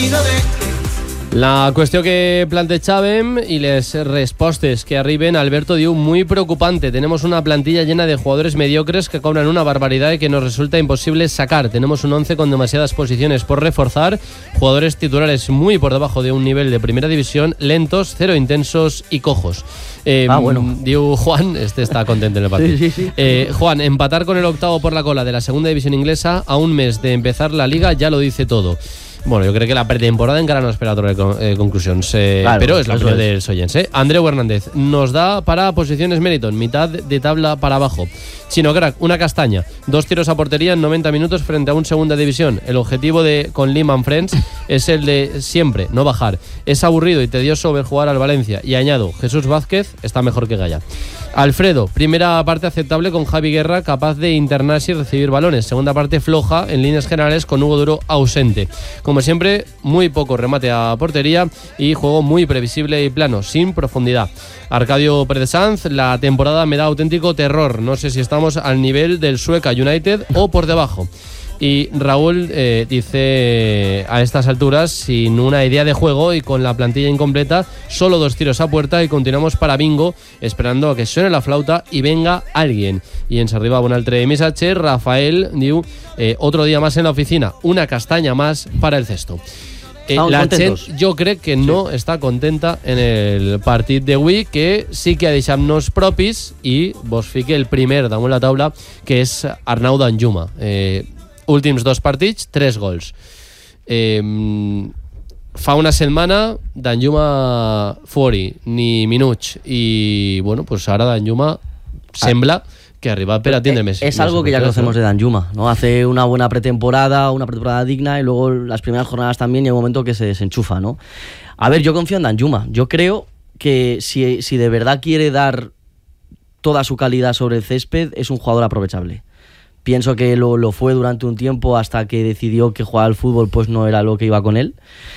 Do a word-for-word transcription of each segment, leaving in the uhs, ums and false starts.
La qüestió que plantejàvem y les respostes que arriben, Alberto diu, muy preocupante. Tenemos una plantilla llena de jugadores mediocres que cobran una barbaridad y que nos resulta imposible sacar. Tenemos un once con demasiadas posiciones por reforzar, jugadores titulares muy por debajo de un nivel de primera división, lentos, cero intensos y cojos. Eh, ah, bueno. Diu Juan, este está contento en el partido. Sí, sí, sí. Eh, Juan, empatar con el octavo por la cola de la segunda división inglesa a un mes de empezar la liga ya lo dice todo. Bueno, jo crec que la pretemporada encara no espera trobar eh, conclusions, eh, claro, pero es la opinión de los oyentes. Eh. Andreu Hernández nos da para posiciones Meriton, mitad de tabla para abajo. Chino Crack, una castaña, dos tiros a portería en noventa minutos frente a un segunda división. El objetivo de con Lehman Friends es el de siempre, no bajar. Es aburrido y tedioso ver jugar al Valencia. Y añado, Jesús Vázquez está mejor que Gaya. Alfredo, primera parte aceptable con Javi Guerra, capaz de internarse y recibir balones. Segunda parte floja, en líneas generales, con Hugo Duro ausente. Como siempre, muy poco remate a portería y juego muy previsible y plano, sin profundidad. Arcadio Pérez Sanz, la temporada me da auténtico terror. No sé si estamos al nivel del Sueca United o por debajo. Y Raúl eh, dice, a estas alturas, sin una idea de juego y con la plantilla incompleta, solo dos tiros a puerta y continuamos para bingo, esperando a que suene la flauta y venga alguien. Y ens arriba un altre missatge. Rafael diu, eh, otro día más en la oficina, una castaña más para el cesto. Eh, la gent, jo crec que no sí. està contenta en el partit d'avui, que sí que ha deixat-nos propis, i vos fique el primer damunt la taula, que és Arnau Danjuma. Eh, últims dos partits, tres gols. Eh, fa una setmana Danjuma fori, ni minuts, i bueno, pues ara Danjuma sembla que arriba per atendre més. Es algo que ya conocemos de Danjuma, ¿no? Hace una buena pretemporada, una pretemporada digna, y luego las primeras jornadas también, y hay un momento que se desenchufa, ¿no? A ver, yo confío en Danjuma. Yo creo que si, si de verdad quiere dar toda su calidad sobre el césped, es un jugador aprovechable. Pienso que lo, lo fue durante un tiempo, hasta que decidió que jugar al fútbol pues no era lo que iba con él.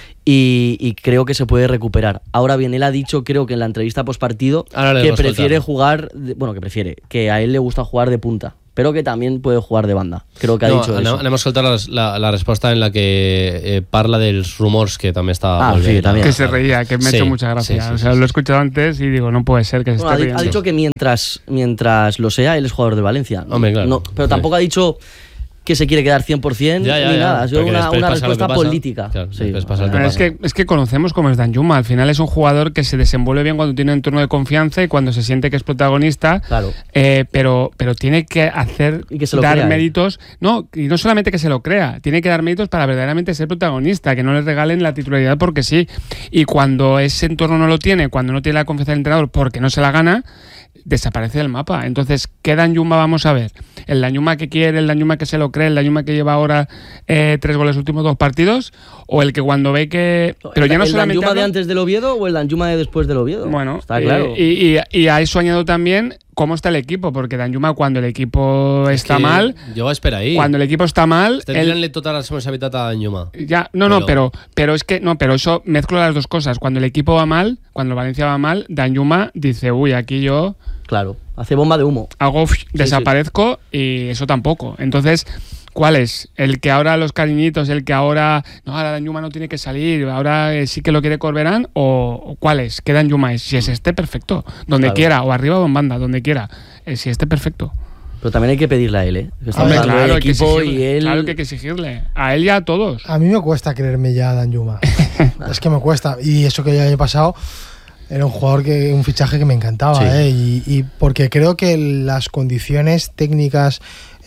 Y, y creo que se puede recuperar. Ahora bien, él ha dicho, creo que en la entrevista postpartido, que prefiere jugar, de, bueno, que prefiere, que a él le gusta jugar de punta, pero que también puede jugar de banda. Creo que ha no, dicho anem, eso. Anem a escoltar la, la, la respuesta en la que eh, parla dels rumors, que también está... Ah, sí, también. Que se reía, que me ha sí, hecho mucha gracia. Sí, sí, o sea, sí, lo he escuchado antes y digo, no puede ser que se bueno, esté ha, riendo. Ha dicho que mientras, mientras lo sea, él es jugador del Valencia. Hombre, claro. No, pero tampoco sí. ha dicho que se quiere quedar cien por ciento ya, ya, ni ya, nada. Ha sido una, una respuesta pasa, política. Claro, sí. pasa ah, es, que, es que conocemos cómo es Danjuma. Al final es un jugador que se desenvuelve bien cuando tiene un entorno de confianza y cuando se siente que es protagonista. Claro. Eh, pero, pero tiene que hacer, y que se lo dar crea, méritos. ¿eh? No, y no solamente que se lo crea, tiene que dar méritos para verdaderamente ser protagonista, que no le regalen la titularidad porque sí. Y cuando ese entorno no lo tiene, cuando no tiene la confianza del entrenador porque no se la gana, desaparece del mapa. Entonces, ¿qué Danjuma vamos a ver? ¿El Danjuma que quiere, el Danjuma que se lo cree, el Danjuma que lleva ahora eh, tres goles en los últimos dos partidos? ¿O el que cuando ve que... Pero ya no ¿El solamente Danjuma hablo... de antes del Oviedo o el Danjuma de después del Oviedo? Bueno, está claro. Y, y, y a eso añado también cómo está el equipo, porque Danjuma, cuando el equipo es está mal... Yo espera ahí. Cuando el equipo está mal... Estem tirant-li tota la responsabilitat a Danjuma. Ya, no, no, pero, pero es que... No, pero eso mezclo las dos cosas. Cuando el equipo va mal, cuando el Valencia va mal, Danjuma dice, uy, aquí yo... Claro, hace bomba de humo. Hago, sí, desaparezco sí. Y eso tampoco. Entonces, ¿cuál es? El que ahora los cariñitos, el que ahora, no, ahora Danjuma no tiene que salir, ahora eh, sí que lo quiere Corberán, o, o ¿cuál es? ¿Qué Danjuma es? Si es este, perfecto. Donde claro. quiera, o arriba o en banda, donde quiera. Eh, si este, perfecto. Pero también hay que pedirle a él, ¿eh? Que está Hombre, claro, el equipo y él... claro que hay que exigirle. A él y a todos. A mí me cuesta creerme ya a Danjuma. Es que me cuesta. Y eso que el año pasado... Era un jugador que un fichaje que me encantaba, sí. ¿eh? y, y porque creo que las condiciones técnicas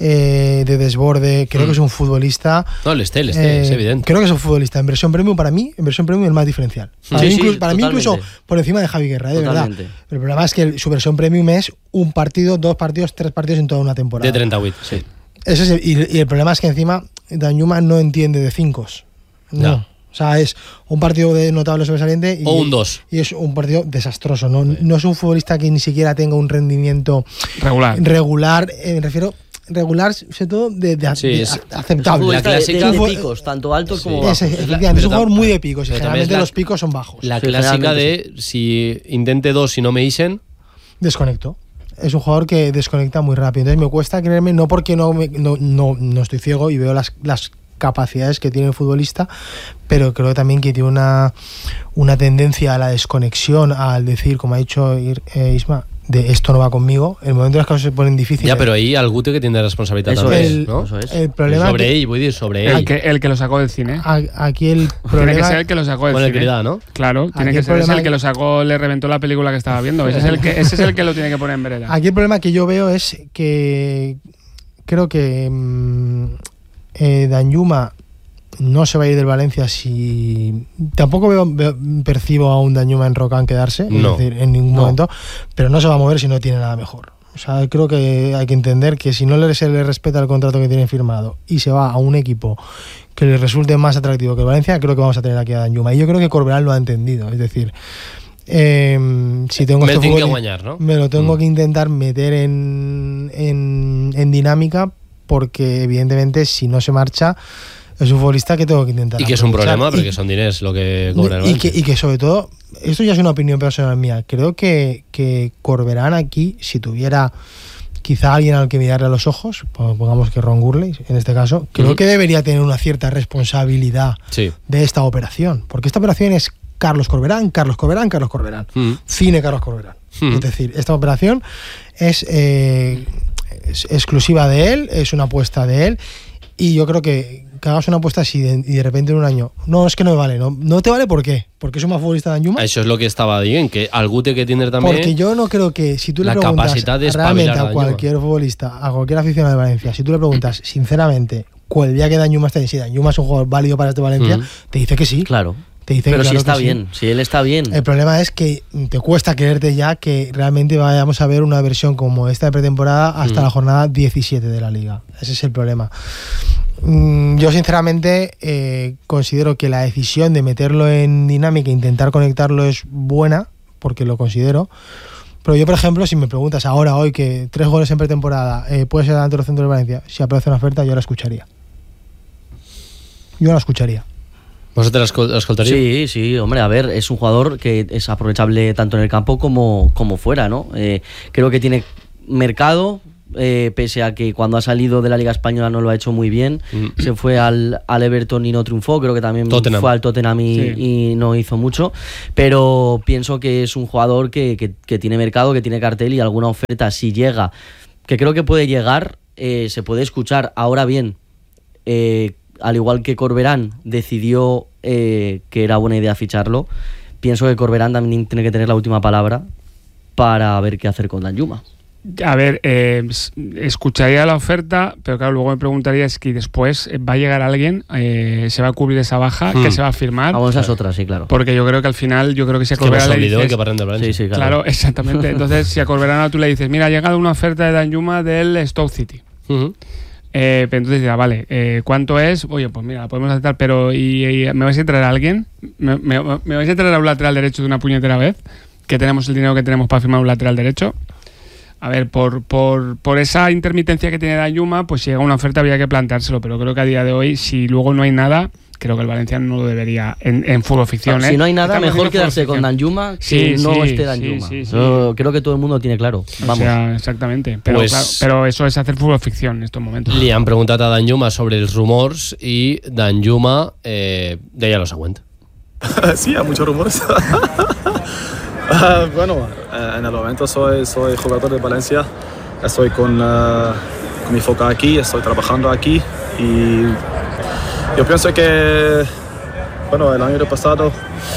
eh, de desborde, creo mm. que es un futbolista. No, el esté, el esté, eh, es evidente. Creo que es un futbolista. En versión premium, para mí, en versión premium, el más diferencial. Para, sí, mí, sí, incluso, para mí, incluso por encima de Javi Guerra, ¿eh? De verdad. Pero el problema es que el, su versión premium es un partido, dos partidos, tres partidos en toda una temporada. De treinta y ocho, sí. Ese es el, y, y el problema es que encima Danjuma no entiende de cinco. No. no. O sea, es un partido de notable sobresaliente y, o un dos. Y es un partido desastroso. No, sí. no es un futbolista que ni siquiera tenga un rendimiento regular. Regular, eh, me refiero regular, sobre todo de, de, sí, de es, aceptable. La clásica de, de picos, tanto altos sí. como bajos. Es, es, es, es un jugador muy de picos y generalmente la, los picos son bajos. La sí, clásica de sí. si intente dos y no me dicen, desconecto. Es un jugador que desconecta muy rápido. Entonces me cuesta creerme, no porque no, me, no, no, no estoy ciego y veo las, las capacidades que tiene el futbolista, pero creo también que tiene una, una tendencia a la desconexión, al decir, como ha dicho eh, Isma, de esto no va conmigo. En el momento en que las cosas se ponen difíciles. Ya, pero ahí al Gute que tiene responsabilidad eso también, es, ¿no? Eso es. El problema sobre que, él, voy a decir sobre él. El que, el que lo sacó del cine. A, aquí el problema. Tiene que ser el que lo sacó del Con el cine. Crida, ¿no? Claro, tiene Aquí que el ser ese problema el que lo sacó, le reventó la película que estaba viendo. Ese es el que, ese es el que lo tiene que poner en vereda. Aquí el problema que yo veo es que creo que mmm, eh, Danjuma no se va a ir del Valencia si... Tampoco veo, veo percibo a un Danjuma en Rocan quedarse, no. es decir, en ningún no. momento, pero no se va a mover si no tiene nada mejor. O sea, creo que hay que entender que si no le, se le respeta el contrato que tiene firmado y se va a un equipo que le resulte más atractivo que el Valencia, creo que vamos a tener aquí a Danjuma. Y yo creo que Corberán lo ha entendido, es decir... Eh, si tengo me este tengo fútbol, que guañar, ¿no? me lo tengo mm. que intentar meter en, en, en dinámica, porque evidentemente si no se marcha es un futbolista que tengo que intentar y que es un problema y, porque son diners lo que cobra el y que, y que sobre todo, esto ya es una opinión personal mía, creo que, que Corberán aquí, si tuviera quizá alguien al que mirarle a los ojos, pongamos que Ron Gurley en este caso, creo uh-huh. que debería tener una cierta responsabilidad sí. de esta operación, porque esta operación es Carlos Corberán, Carlos Corberán, Carlos Corberán. Mm. Cine Carlos Corberán. Mm. Es decir, esta operación es, eh, es exclusiva de él, es una apuesta de él, y yo creo que, que hagas una apuesta así de, y de repente en un año, no, es que no me vale, no, no te vale, ¿por qué? Porque es un más futbolista de Danjuma. Eso es lo que estaba bien, que al Gute que tiene también. Porque yo no creo que, si tú le la preguntas de realmente a cualquier futbolista, a cualquier aficionado de Valencia, si tú le preguntas sinceramente cuál día que Danjuma está en sí, Danjuma es un jugador válido para este Valencia, mm. te dice que sí. Claro. Te dice pero claro si está sí. bien, si él está bien. El problema es que te cuesta creerte ya que realmente vayamos a ver una versión como esta de pretemporada hasta mm. la jornada diecisiete de la Liga. Ese es el problema. Yo sinceramente eh, considero que la decisión de meterlo en dinámica e intentar conectarlo es buena, porque lo considero. Pero yo, por ejemplo, si me preguntas ahora, hoy, que tres goles en pretemporada eh, puede ser delante del centro de Valencia, si aparece una oferta, yo la escucharía. Yo la escucharía. ¿Vosotros la escoltaríais? Sí, sí, hombre, a ver, es un jugador que es aprovechable tanto en el campo como, como fuera, ¿no? Eh, creo que tiene mercado, eh, pese a que cuando ha salido de la Liga Española no lo ha hecho muy bien. Mm. Se fue al, al Everton y no triunfó, creo que también Tottenham. fue al Tottenham y, sí. y no hizo mucho, pero pienso que es un jugador que, que, que tiene mercado, que tiene cartel y alguna oferta, si llega, que creo que puede llegar, eh, se puede escuchar. Ahora bien, eh, al igual que Corberán decidió eh, que era buena idea ficharlo, pienso que Corberán también tiene que tener la última palabra para ver qué hacer con Danjuma. A ver, eh, escucharía la oferta, pero claro, luego me preguntaría es que después va a llegar alguien, eh, se va a cubrir esa baja, hmm. que se va a firmar. Vamos a esas otras, sí, claro. Porque yo creo que al final, yo creo que si a Corberán le dices... Que sí, sí, claro. claro, exactamente. Entonces, si a Corberán tú le dices, mira, ha llegado una oferta de Danjuma del Stoke City. Uh-huh. Eh, pero entonces dirá, vale, eh, ¿cuánto es? Oye, pues mira, podemos aceptar, pero ¿y, y me vais a traer a alguien? ¿Me, me, ¿Me vais a traer a un lateral derecho de una puñetera vez? Que tenemos el dinero que tenemos para firmar un lateral derecho. A ver, por, por, por esa intermitencia que tiene Danjuma, pues si llega una oferta habría que planteárselo, pero creo que a día de hoy, si luego no hay nada, creo que el Valenciano no lo debería en, en fútbol ficción. ¿eh? Si no hay nada, Estamos mejor quedarse con Danjuma que sí, no sí, esté Danjuma. Sí, sí, sí. Yo creo que todo el mundo tiene claro. Vamos. O sea, exactamente. Pero, pues, claro, pero eso es hacer fútbol ficción en estos momentos. Li han preguntat a Danjuma sobre els rumors i Danjuma eh, deia lo següent. Sí, hay muchos rumores. uh, bueno, uh, en el momento soy, soy jugador de Valencia. Estoy con, uh, con mi foco aquí, estoy trabajando aquí y yo pienso que, bueno, el año pasado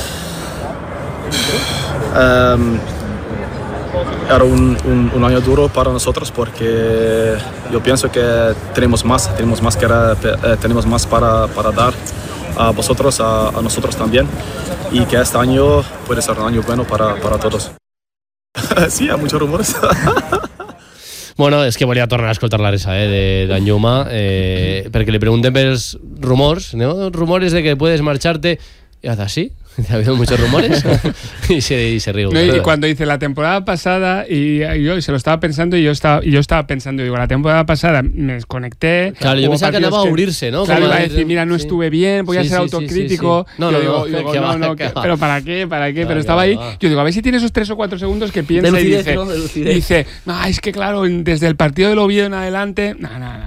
um, era un, un, un año duro para nosotros porque yo pienso que tenemos más, tenemos más, que era, tenemos más para, para dar a vosotros, a, a nosotros también, y que este año puede ser un año bueno para, para todos. Sí, hay muchos rumores. Bueno, és que volia tornar a escoltar la resa eh, de Danjuma eh, perquè li pregunten pels rumors, ¿no? Rumores de que puedes marcharte y hace así. Ha habido muchos rumores y se, y se ríe. No, y cuando dice la temporada pasada, y yo se lo estaba pensando, y yo estaba, y yo estaba pensando, digo, la temporada pasada me desconecté. Claro, yo pensaba que andaba a abrirse, ¿no? Claro, iba a decir, mira, no sí. estuve bien, voy sí, a ser sí, autocrítico. Sí, sí, sí. No, no, digo, no, digo, que no, va, no, que que, va. pero ¿para qué? ¿Para qué? Claro, pero estaba ahí, va. yo digo, a ver si tiene esos tres o cuatro segundos que piensa lucidez, y dice, ¿no? y dice, no, es que claro, desde el partido del Oviedo en adelante, no, no, no.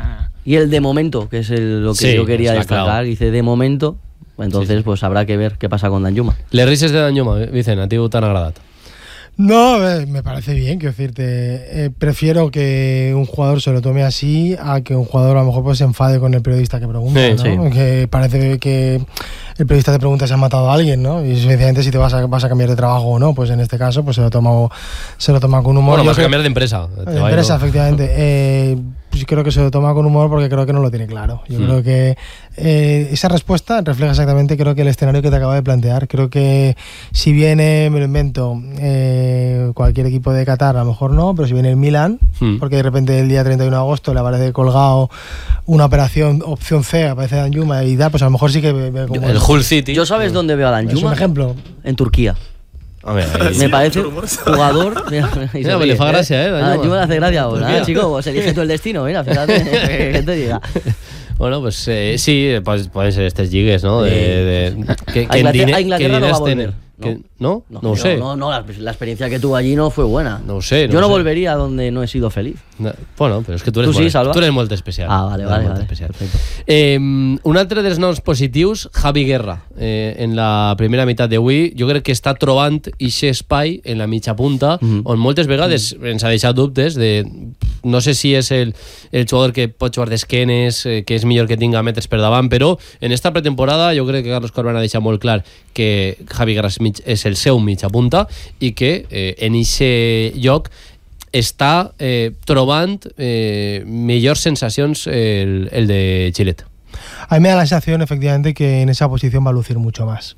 Y el de momento, que es el, lo que sí, yo quería destacar, claro. dice de momento, entonces sí, sí. pues habrá que ver qué pasa con Danjuma. Le rises de Danjuma, Vicent, a ti tan agradat. No, eh, me parece bien, quiero decirte, eh, prefiero que un jugador se lo tome así a que un jugador a lo mejor pues se enfade con el periodista que pregunta, sí, ¿no? Sí. Que parece que el periodista te pregunta si has matado a alguien, ¿no? Y sencillamente si te vas a, vas a cambiar de trabajo o no, pues en este caso pues se lo toma, se lo toma con humor. Bueno, vas a cambiar de empresa. De empresa, ¿no? Efectivamente. Eh, pues creo que se lo toma con humor porque creo que no lo tiene claro. Yo mm. creo que eh, esa respuesta refleja exactamente creo que el escenario que te acabo de plantear. Creo que si viene, me lo invento, eh, cualquier equipo de Qatar, a lo mejor no, pero si viene el Milan, mm. porque de repente el día treinta y uno de agosto le aparece colgado una operación, opción C, aparece Danjuma y da, pues a lo mejor sí que ve, ve como el Hull City. ¿Yo sabes dónde veo a Danjuma? Es un ejemplo. En Turquía. A ver, me sí, parece jugador. Mira, mira, pues le fa gracia, ¿eh? Ah, yo me la hace gracia ahora, chico. Pues elige tú el destino, mira, fíjate, que te diga. Bueno, pues eh, sí, pues pueden ser estos lligues, ¿no? De, de, que, que a Inglaterra, a Inglaterra no va a volver. Tener. ¿No? ¿No? No, no, no sé. No, no, la, la experiencia que tuvo allí no fue buena. No sé. No Yo no sé. volvería a donde no he sido feliz. No, bueno, però és que tu eres, tu sí, molt, tu eres molt especial. Ah, vale, vale, vale. Especial. Eh, un altre dels noms positius, Javi Guerra. Eh, en la primera meitat d'avui, jo crec que està trobant ixe espai en la mitja punta, mm -hmm. on moltes vegades mm -hmm. ens ha deixat dubtes de... No sé si és el, el jugador que pot jugar d'esquenes, eh, que és millor que tinga metres per davant, però en esta pretemporada jo crec que Carlos Corberán ha deixat molt clar que Javi Guerra és el seu mitja punta i que eh, en ixe lloc està eh, trobant eh, millors sensacions el, el de Chilet. A mí me da la sensación efectivamente que en esa posición va a lucir mucho más.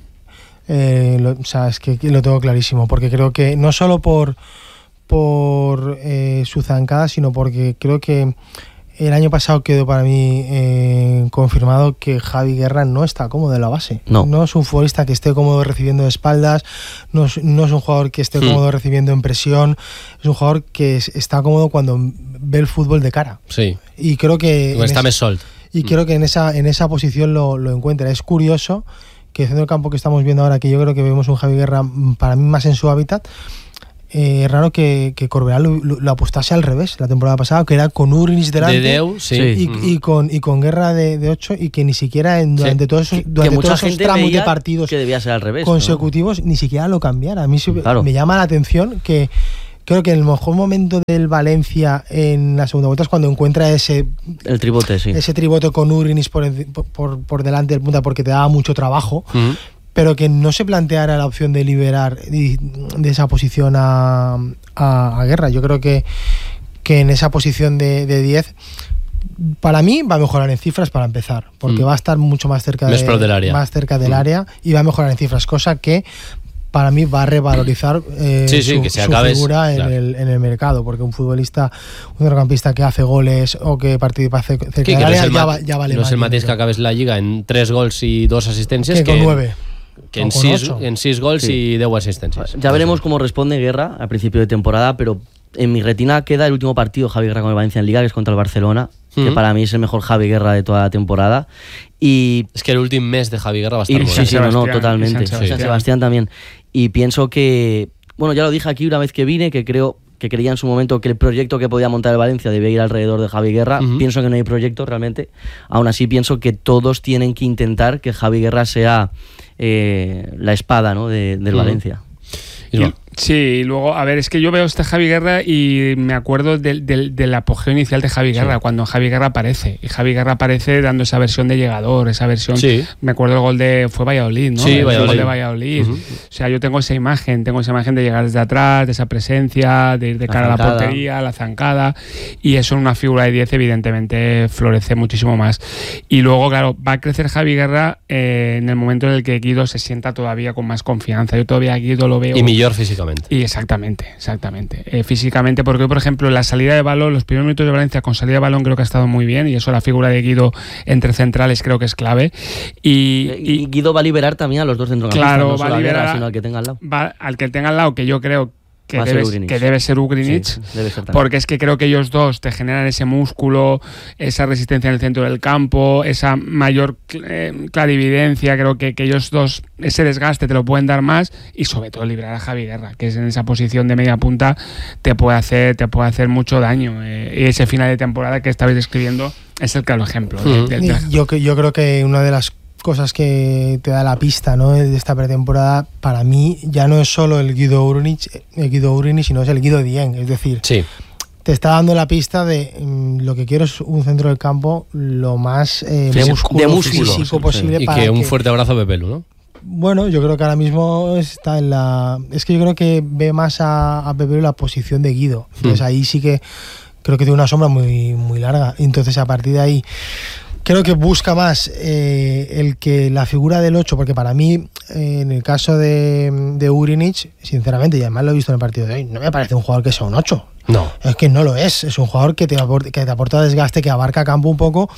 Eh, lo, o sea, es que lo tengo clarísimo, porque creo que no solo por por eh, su zancada, sino porque creo que el año pasado quedó para mí eh, confirmado que Javi Guerra no está cómodo en la base. No. No es un futbolista que esté cómodo recibiendo de espaldas, no es, no es un jugador que esté mm. cómodo recibiendo en presión, es un jugador que es, está cómodo cuando ve el fútbol de cara. Sí. Y creo que... Está més solt. Y mm. creo que en esa, en esa posición lo, lo encuentra. Es curioso que el centro del campo que estamos viendo ahora, que yo creo que vemos un Javi Guerra para mí más en su hábitat, Eh, es raro que, que Corberán lo, lo, lo apostase al revés la temporada pasada, que era con Urins delante de Deu, sí. y, mm. y, con, y con Guerra de, de ocho, y que ni siquiera en, durante sí. todos esos, durante que todos esos tramos de partidos que debía ser al revés, consecutivos, ¿no? Ni siquiera lo cambiara. A mí claro. me llama la atención que creo que en el mejor momento del Valencia en la segunda vuelta es cuando encuentra ese el tribote, sí. ese tribote con Urins por, por, por delante del punta, porque te daba mucho trabajo. Mm. Pero que no se planteara la opción de liberar de esa posición a, a, a Guerra. Yo creo que, que en esa posición de diez, para mí va a mejorar en cifras para empezar, porque mm. va a estar mucho más cerca, de, del área. más cerca del mm. área y va a mejorar en cifras, cosa que para mí va a revalorizar eh, sí, sí, su, que se su acabes, figura en, claro. el, en el mercado, porque un futbolista, un centrocampista que hace goles o que participa cerca que, del área no ya, va, ya vale no más. No es el mateix que acabes la Lliga en tres gols y dos asistencias que, que con nueve. Que en seis, en seis gols sí. y deu asistencias. Ya veremos cómo responde Guerra al principio de temporada, pero en mi retina queda el último partido Javi Guerra con el Valencia en Liga, que es contra el Barcelona, mm-hmm. que para mí es el mejor Javi Guerra de toda la temporada. Y es que el último mes de Javi Guerra va a estar y, bueno. Sí, sí, no, no, totalmente. San Sebastián. San Sebastián también. Y pienso que, bueno, ya lo dije aquí una vez que vine, que creo que creía en su momento que el proyecto que podía montar el Valencia debía ir alrededor de Javi Guerra. Uh-huh. Pienso que no hay proyecto realmente. Aún así pienso que todos tienen que intentar que Javi Guerra sea eh, la espada, ¿no? de, del uh-huh. Valencia. Y, sí, y luego, a ver, es que yo veo este Javi Guerra y me acuerdo del, del, del apogeo inicial de Javi Guerra, sí. cuando Javi Guerra aparece. Y Javi Guerra aparece dando esa versión de llegador, esa versión... Sí. Me acuerdo el gol de... Fue Valladolid, ¿no? Sí, el Valladolid. gol de Valladolid. Uh-huh. O sea, yo tengo esa imagen, tengo esa imagen de llegar desde atrás, de esa presencia, de ir de la cara zancada. A la portería, la zancada. Y eso en una figura de diez, evidentemente, florece muchísimo más. Y luego, claro, va a crecer Javi Guerra eh, en el momento en el que Guido se sienta todavía con más confianza. Yo todavía a Guido lo veo... Y mejor físicamente. Y exactamente, exactamente. Eh, físicamente, porque por ejemplo, la salida de balón, los primeros minutos de Valencia con salida de balón creo que ha estado muy bien, y eso la figura de Guido entre centrales creo que es clave. Y, y, y Guido va a liberar también a los dos centrocampistas, claro, no va a liberar Guerra, sino al que tenga al lado. Va al que tenga al lado, que yo creo que, debe, que debe ser Ugrinic, sí, debe ser porque es que creo que ellos dos te generan ese músculo, esa resistencia en el centro del campo, esa mayor eh, clarividencia, creo que, que ellos dos, ese desgaste te lo pueden dar más, y sobre todo librar a Javi Guerra, que es en esa posición de media punta, te puede hacer, te puede hacer mucho daño, eh, y ese final de temporada que estabais describiendo es el claro ejemplo. Mm. De, de, de... Yo, yo creo que una de las cosas que te da la pista, ¿no?, de esta pretemporada, para mí ya no es solo el Guido Ugrinic, el Guido Ugrinic, sino es el Guido Dieng, es decir, sí. te está dando la pista de mm, lo que quiero es un centro del campo lo más eh, de músculo, músculo físico sí, posible, sí. Y para que un que, fuerte abrazo a Pepelu, ¿no? Bueno, yo creo que ahora mismo está en la... Es que yo creo que ve más a, a Pepelu la posición de Guido. Entonces mm. ahí sí que creo que tiene una sombra muy, muy larga. Entonces a partir de ahí creo que busca más eh, el que la figura del ocho, porque para mí, eh, en el caso de, de Ugrinic, sinceramente, y además lo he visto en el partido de hoy, no me parece un jugador que sea un ocho. No. Es que no lo es. Es un jugador que te aporta, que te aporta desgaste, que abarca campo un poco.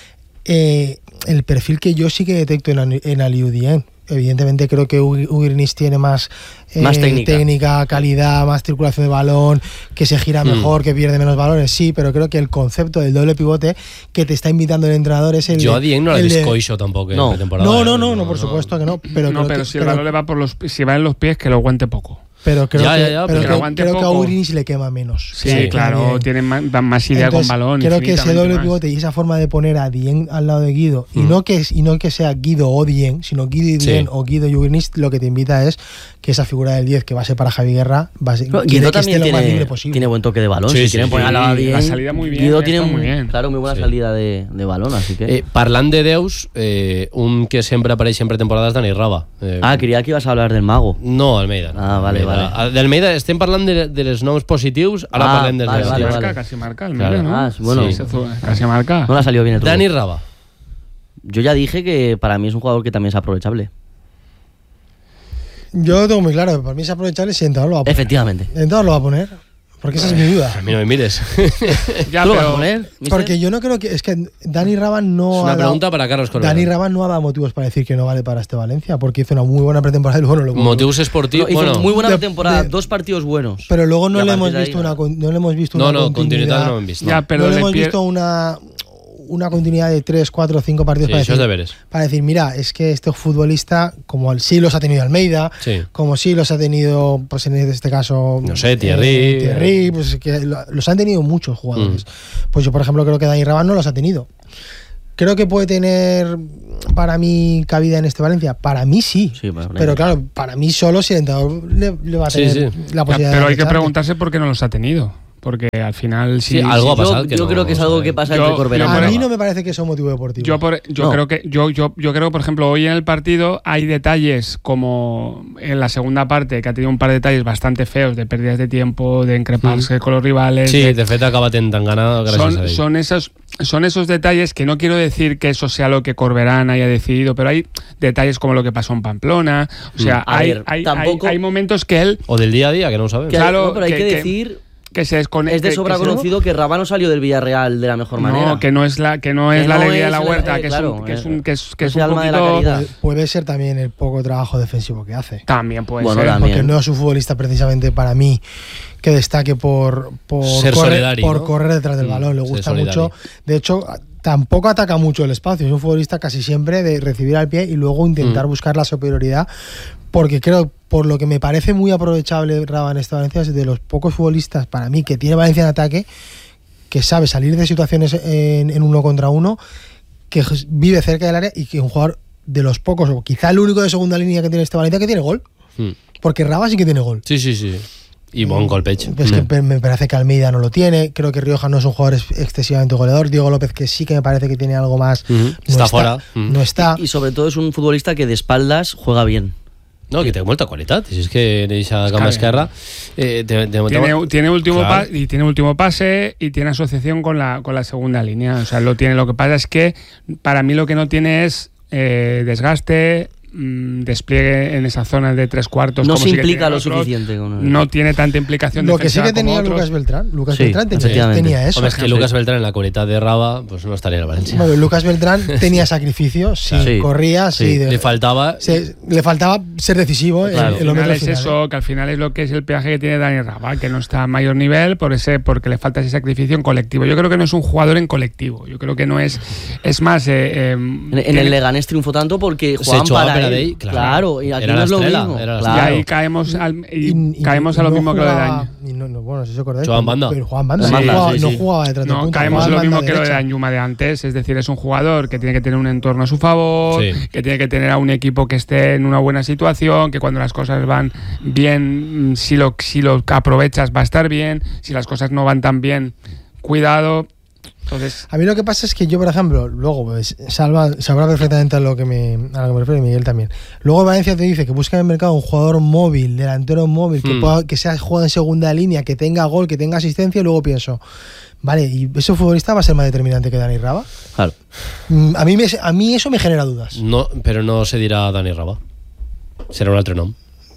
Eh, el perfil que yo sí que detecto en, en Aliou Dieng. Evidentemente creo que Ugrinic tiene más, eh, más técnica. técnica, calidad, más circulación de balón, que se gira mejor, mm. que pierde menos balones, sí, pero creo que el concepto del doble pivote que te está invitando el entrenador es el... Yo de, a Dieng no le discoiso tampoco no. en temporada. No, no, no, no, por supuesto que no. Pero, no, pero que, si el balón le va por los, si va en los pies, que lo aguante poco. Pero creo ya, que, ya, ya, pero pero creo, creo que a Ugrinic le quema menos. Sí, sí claro, Dieng. tienen más, más idea Entonces, con balón. Creo que ese doble pivote y esa forma de poner a Dieng al lado de Guido, mm. y, no que, y no que sea Guido o Dieng, sino Guido y Dieng, sí. o Guido y Ugrinic, lo que te invita es que esa figura del diez que va a ser para Javi Guerra, va a ser, Pero Guido que también esté tiene, lo más libre posible. Tiene buen toque de balón. Sí, si sí, quieren sí, poner a la Dieng, la salida muy bien. Guido tiene muy bien. Claro, muy buena sí. salida de, de balón, así que... Eh, parlant de Deus, eh, un que sempre apareix en pretemporada és Dani Raba. Eh, ah, creia que ibas a hablar del mago. No, Almeida. Ah, vale, Almeida. vale. D'Almeida estem parlant de, de les noms positius, ara ah, parlem dels vale, negatius. vale, vale. Casi marca, Almeida, claro. ¿no? Ah, bueno. Sí, casi marca. No le ha salido bien el truco. Dani Raba. Yo ya dije que para mí es un jugador que también es aprovechable. Yo lo tengo muy claro, para mí es aprovechable si Entrenador lo va a poner. Efectivamente. Entrenador lo va a poner, porque esa es mi duda. A mí no me mires. ya, ¿Tú lo vas a poner, mister? Porque yo no creo que... Es que Dani Raba no es una ha pregunta dado, para Carlos Correa. Dani Raba no ha dado motivos para decir que no vale para este Valencia, porque hizo una muy buena pretemporada y luego no lo... Motivos esportivos... No, hizo bueno, muy buena de, temporada, de, dos partidos buenos. Pero luego no le hemos ahí, visto ¿no? una no le hemos visto no, una no, continuidad. continuidad no hemos visto. Ya, pero no le le hemos pier... visto una... una continuidad de tres, cuatro, cinco partidos sí, para, decir, deberes. para decir, mira, es que este futbolista, como sí los ha tenido Almeida, sí. como sí los ha tenido, pues en este caso, no sé, Thierry, eh, Thierry pues que los han tenido muchos jugadores. Mm. Pues yo, por ejemplo, creo que Dani Raba no los ha tenido. Creo que puede tener para mí cabida en este Valencia. Para mí sí. sí para pero claro, para mí solo si el entrenador le, le va a tener sí, sí. la posibilidad. Ya, pero de hay que preguntarse por qué no los ha tenido. Porque al final sí, sí algo ha pasado. Yo, que yo no, creo que es algo que pasa yo, entre Corberán. A mí no me parece que sea un motivo deportivo. Yo, por, yo no. creo que yo, yo, yo creo, por ejemplo, hoy en el partido hay detalles como en la segunda parte que ha tenido un par de detalles bastante feos de pérdidas de tiempo, de increparse mm. con los rivales. Sí, de, de fet acaba tan ganado gracias son, a él. Son esos, son esos detalles que no quiero decir que eso sea lo que Corberán haya decidido, pero hay detalles como lo que pasó en Pamplona. O sea, mm. hay, ver, hay, tampoco, hay, hay momentos que él o del día a día que no sabemos. Claro, no, pero hay que, que decir. Que, Que se desconecte, es de sobra que conocido que Raba no salió del Villarreal de la mejor no, manera. No, que no es la, que no es que la no alegría es de la huerta, eh, que, claro, es un, que es un, que es, que es, es un alma poquito... de la caridad. Puede, puede ser también el poco trabajo defensivo que hace. También puede bueno, ser. También. Porque no es un futbolista precisamente para mí que destaque por, por, ser correr, por ¿no? correr detrás del balón. Le gusta mucho. De hecho, tampoco ataca mucho el espacio. Es un futbolista casi siempre de recibir al pie y luego intentar mm. buscar la superioridad. Porque creo, por lo que me parece muy aprovechable Raba en esta Valencia, es de los pocos futbolistas para mí que tiene Valencia en ataque, que sabe salir de situaciones en, en uno contra uno, que vive cerca del área y que es un jugador de los pocos, o quizá el único de segunda línea que tiene este Valencia que tiene gol. Mm. Porque Raba sí que tiene gol. Sí, sí, sí. Y bon golpeig. Pues mm. que me parece que Almeida no lo tiene. Creo que Rioja no es un jugador excesivamente goleador. Diego López, que sí que me parece que tiene algo más. Mm-hmm. No está, está fuera. Mm. No está. Y, y sobre todo es un futbolista que de espaldas juega bien. No, que té molta qualitat. Si és que eixa cama esquerra eh, te, te, tiene, te... tiene último claro. pa y tiene último pase y tiene asociación con la con la segunda línea. O sea, lo tiene. Lo que pasa es que para mí lo que no tiene es eh, desgaste, mmm, despliegue en esa zona de tres cuartos. No como se sí implica lo otros, suficiente. Con el... No tiene tanta implicación. Lo que sí que tenía otros. Lucas Beltrán. Lucas Sí, Beltrán tenía, tenía eso. Hombre, es que Lucas Beltrán en la coleta de Raba, pues no estaría en el Valencia. Bueno, Lucas Beltrán tenía sacrificio, sí, sí, corría, sí. sí. De, le faltaba. se, le faltaba ser decisivo claro. en, en los metros es finales. eso, que al final es lo que es el peaje que tiene Dani Raba, que no está a mayor nivel por ese, porque le falta ese sacrificio en colectivo. Yo creo que no es un jugador en colectivo. Yo creo que no es. Es más. Eh, eh, en, en el Leganés triunfó tanto porque jugaban se para él. Ahí, claro. claro, y aquí era no es lo estrella, mismo. Era claro. Y ahí caemos, al, y y, y, caemos y a lo no mismo jugaba, que lo de Daño. Y no, no, bueno, si se acordáis. Jugaban banda. Pero jugaban banda. Sí, no, jugaba, sí, no sí. jugaba detrás de No, punta. caemos a lo mismo que lo de derecha. Danjuma de antes. Es decir, es un jugador que tiene que tener un entorno a su favor, Sí. que tiene que tener a un equipo que esté en una buena situación, que cuando las cosas van bien, si lo, si lo aprovechas va a estar bien, si las cosas no van tan bien, cuidado. Entonces, a mí lo que pasa es que yo, por ejemplo, luego pues, Salva sabrá perfectamente a lo que me a lo que me refiero, y Miguel también. Luego Valencia te dice que busca en el mercado un jugador móvil, delantero móvil, que Hmm. pueda, que sea jugado en segunda línea, que tenga gol, que tenga asistencia, y luego pienso, vale, ¿y ese futbolista va a ser más determinante que Dani Raba? Claro. Mm, A mí, me, a mí eso me genera dudas. No, pero no se dirà Dani Raba. Serà un altre nom.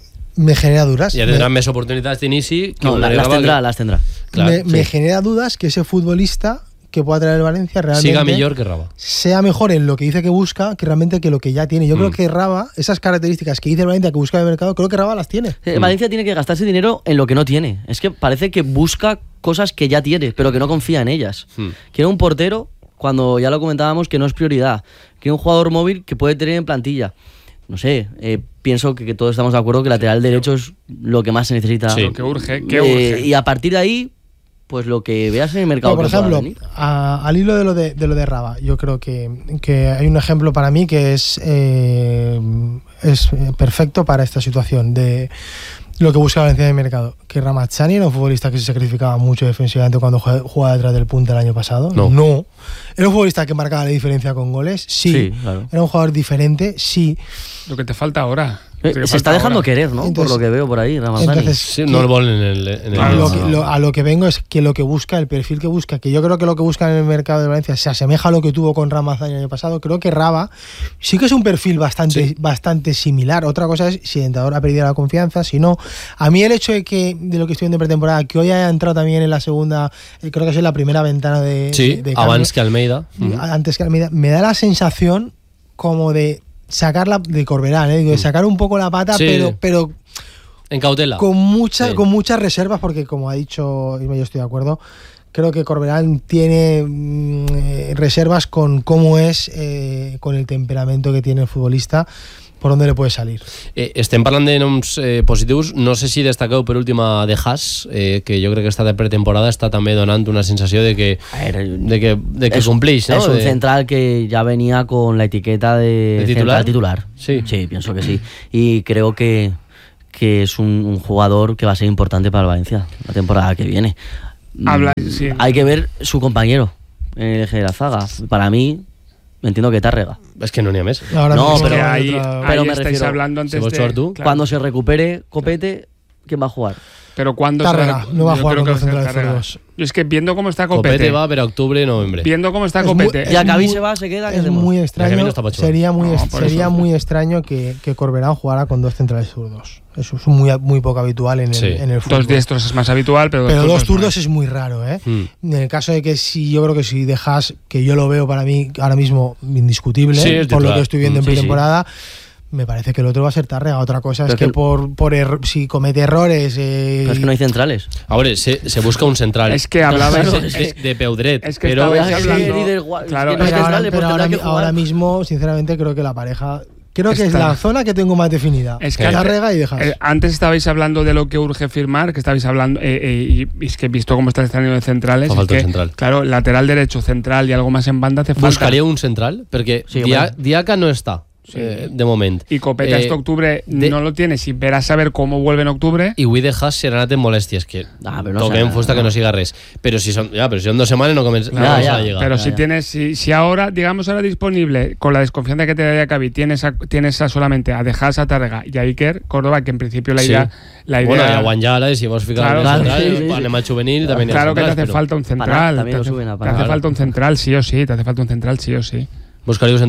Me genera dudas. Ja me, tindrà més oportunitats d'inici que No, un la- Dani las Raba tendrá, que, las tendrá. clar, me, me sí. genera dudas que ese futbolista que pueda traer el Valencia realmente siga millor que Raba. sea mejor en lo que dice que busca que realmente que lo que ya tiene. Yo Mm. creo que Raba, esas características que dice el Valencia que busca en el mercado, creo que Raba las tiene. Eh, Valencia tiene que gastarse dinero en lo que no tiene. Es que parece que busca cosas que ya tiene, pero que no confía en ellas. Hmm. Quiere un portero, cuando ya lo comentábamos, que no es prioridad. Quiere un jugador móvil que puede tener en plantilla. No sé, eh, pienso que, que todos estamos de acuerdo que lateral derecho es lo que más se necesita. Sí. lo que urge, que Eh, urge. y a partir de ahí, pues lo que veas en el mercado. No, por que pueda ejemplo, venir. a- al hilo de lo de, de lo de Raba, yo creo que, que hay un ejemplo para mí que es, eh, es eh, perfecto para esta situación de lo que busca Valencia en el mercado. Que Ramazani era un futbolista que se sacrificaba mucho defensivamente cuando jue- jugaba detrás del punta el año pasado. No. Era un futbolista que marcaba la diferencia con goles. Sí. Sí, claro. Era un jugador diferente. Sí. Lo que te falta ahora. Eh, Lo que se falta está dejando ahora. querer, ¿no? Entonces- por lo que veo por ahí, Ramazani. Entonces, Sí, que- no el vol en el, en el a, lo que, no. lo- a lo que vengo es que lo que busca, el perfil que busca, que yo creo que lo que busca en el mercado de Valencia se asemeja a lo que tuvo con Ramazani el año pasado. Creo que Raba sí que es un perfil bastante, Sí. bastante similar. Otra cosa es si el entrenador ha perdido la confianza, si no. A mí el hecho de que, de lo que estoy viendo de pretemporada, que hoy haya entrado también en la segunda, eh, creo que es en la primera ventana de, Sí, de, de abans cambio, que Almeida. Mhm. antes que Almeida, me da la sensación como de sacarla de Corberán, ¿eh? Digo, de sacar un poco la pata, Sí. pero, pero En cautela. con, mucha, Sí. con muchas reservas, porque como ha dicho Isma, yo estoy de acuerdo, creo que Corberán tiene mm, eh, reservas con cómo es, eh, con el temperamento que tiene el futbolista, por dónde le puede salir. Eh, estem parlant de noms eh, positius. No sé si destaqueu per última de Haas, eh, que jo crec que està de pretemporada està també donant una sensació de que, A ver, de que, de que es, compleix, ¿no? Es un De- central que ya venía con la etiqueta de, ¿De titular? central titular. Sí. Sí, pienso que sí. Y creo que, que es un, un jugador que va a ser importante para el Valencia la temporada que viene. Habla- Mm, sí. Hay que ver su compañero en el eje de la zaga. Para mí, entiendo que Tárrega. És que no n'hi ha més. Ahora No, mismo pero hay ahí, otra- ahí pero me estáis refiero- hablando antes Si vos de... jugar tú, claro. Cuando se recupere Copete, ¿quién va a jugar? Pero cuando Tárrega, se- no va a yo jugar creo con que los va a ser centrales Tárrega. zurdos. Yo es que viendo cómo está Copete, Copete va per octubre, noviembre. viendo cómo está Es muy- Copete, es Y Acabí muy- se va, se queda, ¿qué Es hacemos? muy Ya que extraño, vino está Pachuca. sería muy, No, est- por sería eso. muy extraño que, que Corberán jugara con dos centrales zurdos. Eso es muy, muy poco habitual en el, Sí. en el fútbol. dos diestros es más habitual, pero, Pero dos no zurdos es. es muy raro, ¿eh? Mm. En el caso de que sí, yo creo que si dejas, que yo lo veo para mí ahora mismo indiscutible, Sí, es por lo titular. que estoy viendo Mm, en sí, pretemporada, me parece que el otro va a ser Tárrega. Otra cosa es Pero que, que- por, por erro- si comete errores... eh, Pero es que no hay centrales. A veure, se, se busca un central. Es que hablabais Claro, de, es de, de peu dret, es que però estabais es que hablando, líder gua- claro, es que no pero hay ahora, centrales, pues pero ahora tendrá mi- que jugar. ahora mismo, sinceramente, creo que la pareja... Creo que es Está- la zona que tengo más definida. Es que Tárrega y dejas. Eh, antes estabais hablando de lo que urge firmar, que estabais hablando, eh, eh, y es que he visto cómo está el escenario de centrales. Fa es falta que, un central. Claro, lateral derecho, central y algo más en banda hace falta. buscaria un central, perquè Sí, Dia, bueno. Diaca no està, Sí. eh, de moment. Y Copete Eh, hasta octubre de- no lo tienes y verás a ver cómo vuelve en octubre. I avui de Haas se n'ha anat en molèsties, que Ah, però no toquem serà- fusta que no siga res. Però si són, ja, però si són dos setmanes no comença, no Ya, comença ya, la Lliga. Pero Ya, si ya. tienes, si, si ahora, digamos ahora disponible, con la desconfianza que te daría Cavi, tienes a, tienes a solamente a dejar a Tárrega y a Iker Córdoba, que en principio la Sí. idea, la idea Bueno, i a Guanyala, si vols ficar Claro, un claro, central, sí, sí, sí. anem al juvenil, també n'hi ha claro que te centrals, hace però- falta un Paná, central. también te lo hace, suben a te Paná. hace Claro. falta un central, sí o sí, te hace falta un central, sí o sí. Buscaria un central?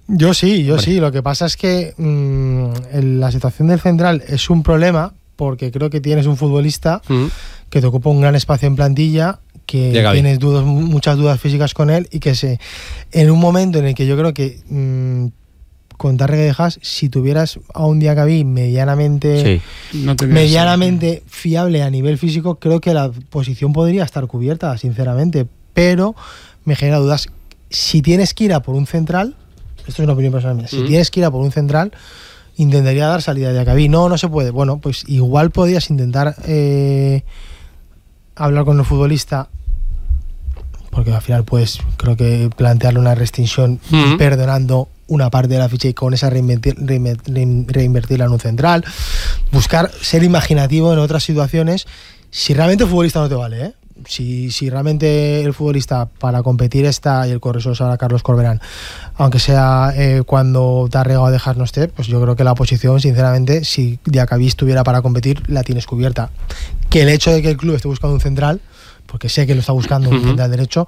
Yo sí, yo Hombre. sí. Lo que pasa es que mmm, la situación del central es un problema porque creo que tienes un futbolista mm. que te ocupa un gran espacio en plantilla, que tienes dudas, muchas dudas físicas con él y que se, en un momento en el que yo creo que mmm, con Tárrega de Haas, si tuvieras a un Diacabí medianamente, sí. no medianamente fiable a nivel físico, creo que la posición podría estar cubierta, sinceramente, pero me genera dudas. Si tienes que ir a por un central, esto es una opinión personal mía, si mm. tienes que ir a por un central, intentaría dar salida de Diacabí. No, no se puede. Bueno, pues igual podrías intentar eh, hablar con el futbolista, porque al final pues creo que plantearle una restricción mm. perdonando una parte de la ficha y con esa reinvertir, reinvertirla en un central, buscar ser imaginativo en otras situaciones, si realmente el futbolista no te vale, ¿eh? Si, si realmente el futbolista para competir está, y el corredor es ahora Carlos Corberán, aunque sea eh, cuando Tárrega o Dejas no esté, pues yo creo que la posición, sinceramente, si Diacabí estuviera para competir, la tienes cubierta. Que el hecho de que el club esté buscando un central, porque sé que lo está buscando un uh-huh. central derecho,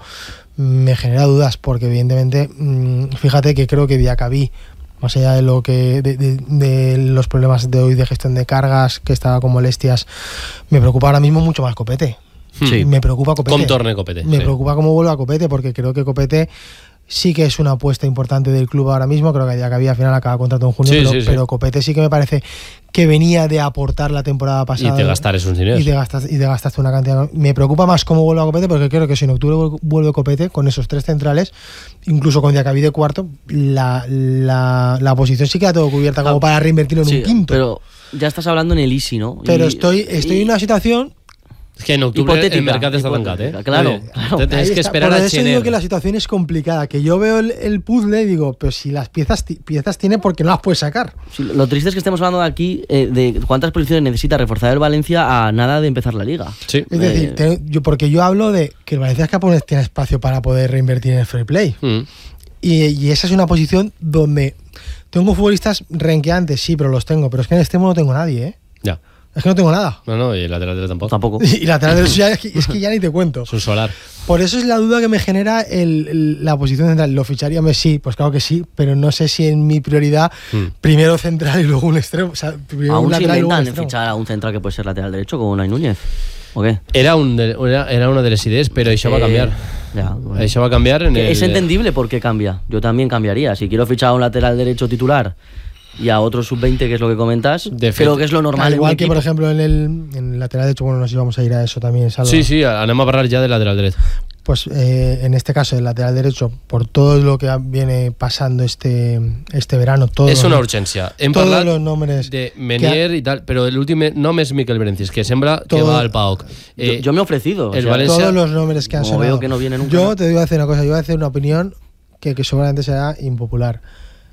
me genera dudas, porque evidentemente, mmm, fíjate que creo que Diacabí, más allá de lo que de, de, de los problemas de hoy de gestión de cargas, que estaba con molestias, me preocupa ahora mismo mucho más Copete. Sí. Me preocupa Copete. Com torne Copete. Me sí. preocupa cómo vuelve a Copete, porque creo que Copete sí que es una apuesta importante del club ahora mismo. Creo que Diacabí al final acaba contrato en junio, sí, pero, sí, sí. pero Copete sí que me parece que venía de aportar la temporada pasada. Y te gastar esos dineros. Y te gastas, y te gastaste una cantidad. Me preocupa más cómo vuelve a Copete, porque creo que si en octubre vuelve Copete con esos tres centrales, incluso con Diacabí de cuarto, la, la, la posición sí queda todo cubierta como para reinvertirlo en sí, un quinto. Pero ya estás hablando en el Easy, ¿no? Pero y, estoy, estoy y, en una situación. Es que en octubre hipotética, el mercado está tancat, ¿eh? Claro, claro. Tienes que esperar Por a eso digo que la situación es complicada, que yo veo el, el puzzle y digo, pero si las piezas piezas tiene, ¿por qué no las puedes sacar? Sí, lo triste es que estemos hablando de aquí eh, de cuántas posiciones necesita reforzar el Valencia a nada de empezar la liga. Sí. Es decir, eh, te, yo, porque yo hablo de que el Valencia es capaz tiene espacio para poder reinvertir en el free play. Mm. Y, y esa es una posición donde tengo futbolistas renqueantes, sí, pero los tengo, pero es que en el extremo no tengo nadie, ¿eh? Ya. Es que no tengo nada. No, no, y el lateral derecho tampoco. Tampoco. Y lateral derecho ya es, que, es que ya ni te cuento. Es un solar. Por eso es la duda que me genera el, el, la posición central. ¿Lo ficharía Messi? Pues claro que sí, pero no sé si en mi prioridad hmm. primero central y luego un extremo. O sea, primero ¿Aún un lateral se y luego un intentan extremo. fichar a un central que puede ser lateral derecho como Unai Núñez? ¿O qué? Era, un de, era, era una de las ideas, pero eso eh, va a cambiar. Ya, bueno. Eso va a cambiar en el... Es entendible por qué cambia. Yo también cambiaría. Si quiero fichar a un lateral derecho titular y a otro sub veinte, que es lo que comentas, de creo que es lo normal. Al igual que, por ejemplo, en el, en el lateral derecho, bueno, nos íbamos a ir a eso también. Salva. Sí, sí, anem a hablar ya del lateral derecho. Pues eh, en este caso, el lateral derecho, por todo lo que viene pasando este, este verano, todo es una urgència. Hem todos parlat los nombres de Menier ha, y tal, pero el último nombre es Miquel Berencis, que sembra todo, que va al P A O C. Eh, yo, yo me he ofrecido. El o sea, Valencia, todos los nombres que han sonado. Veo que no viene nunca. Yo te voy a hacer una cosa, yo voy a hacer una opinión que, que seguramente será impopular.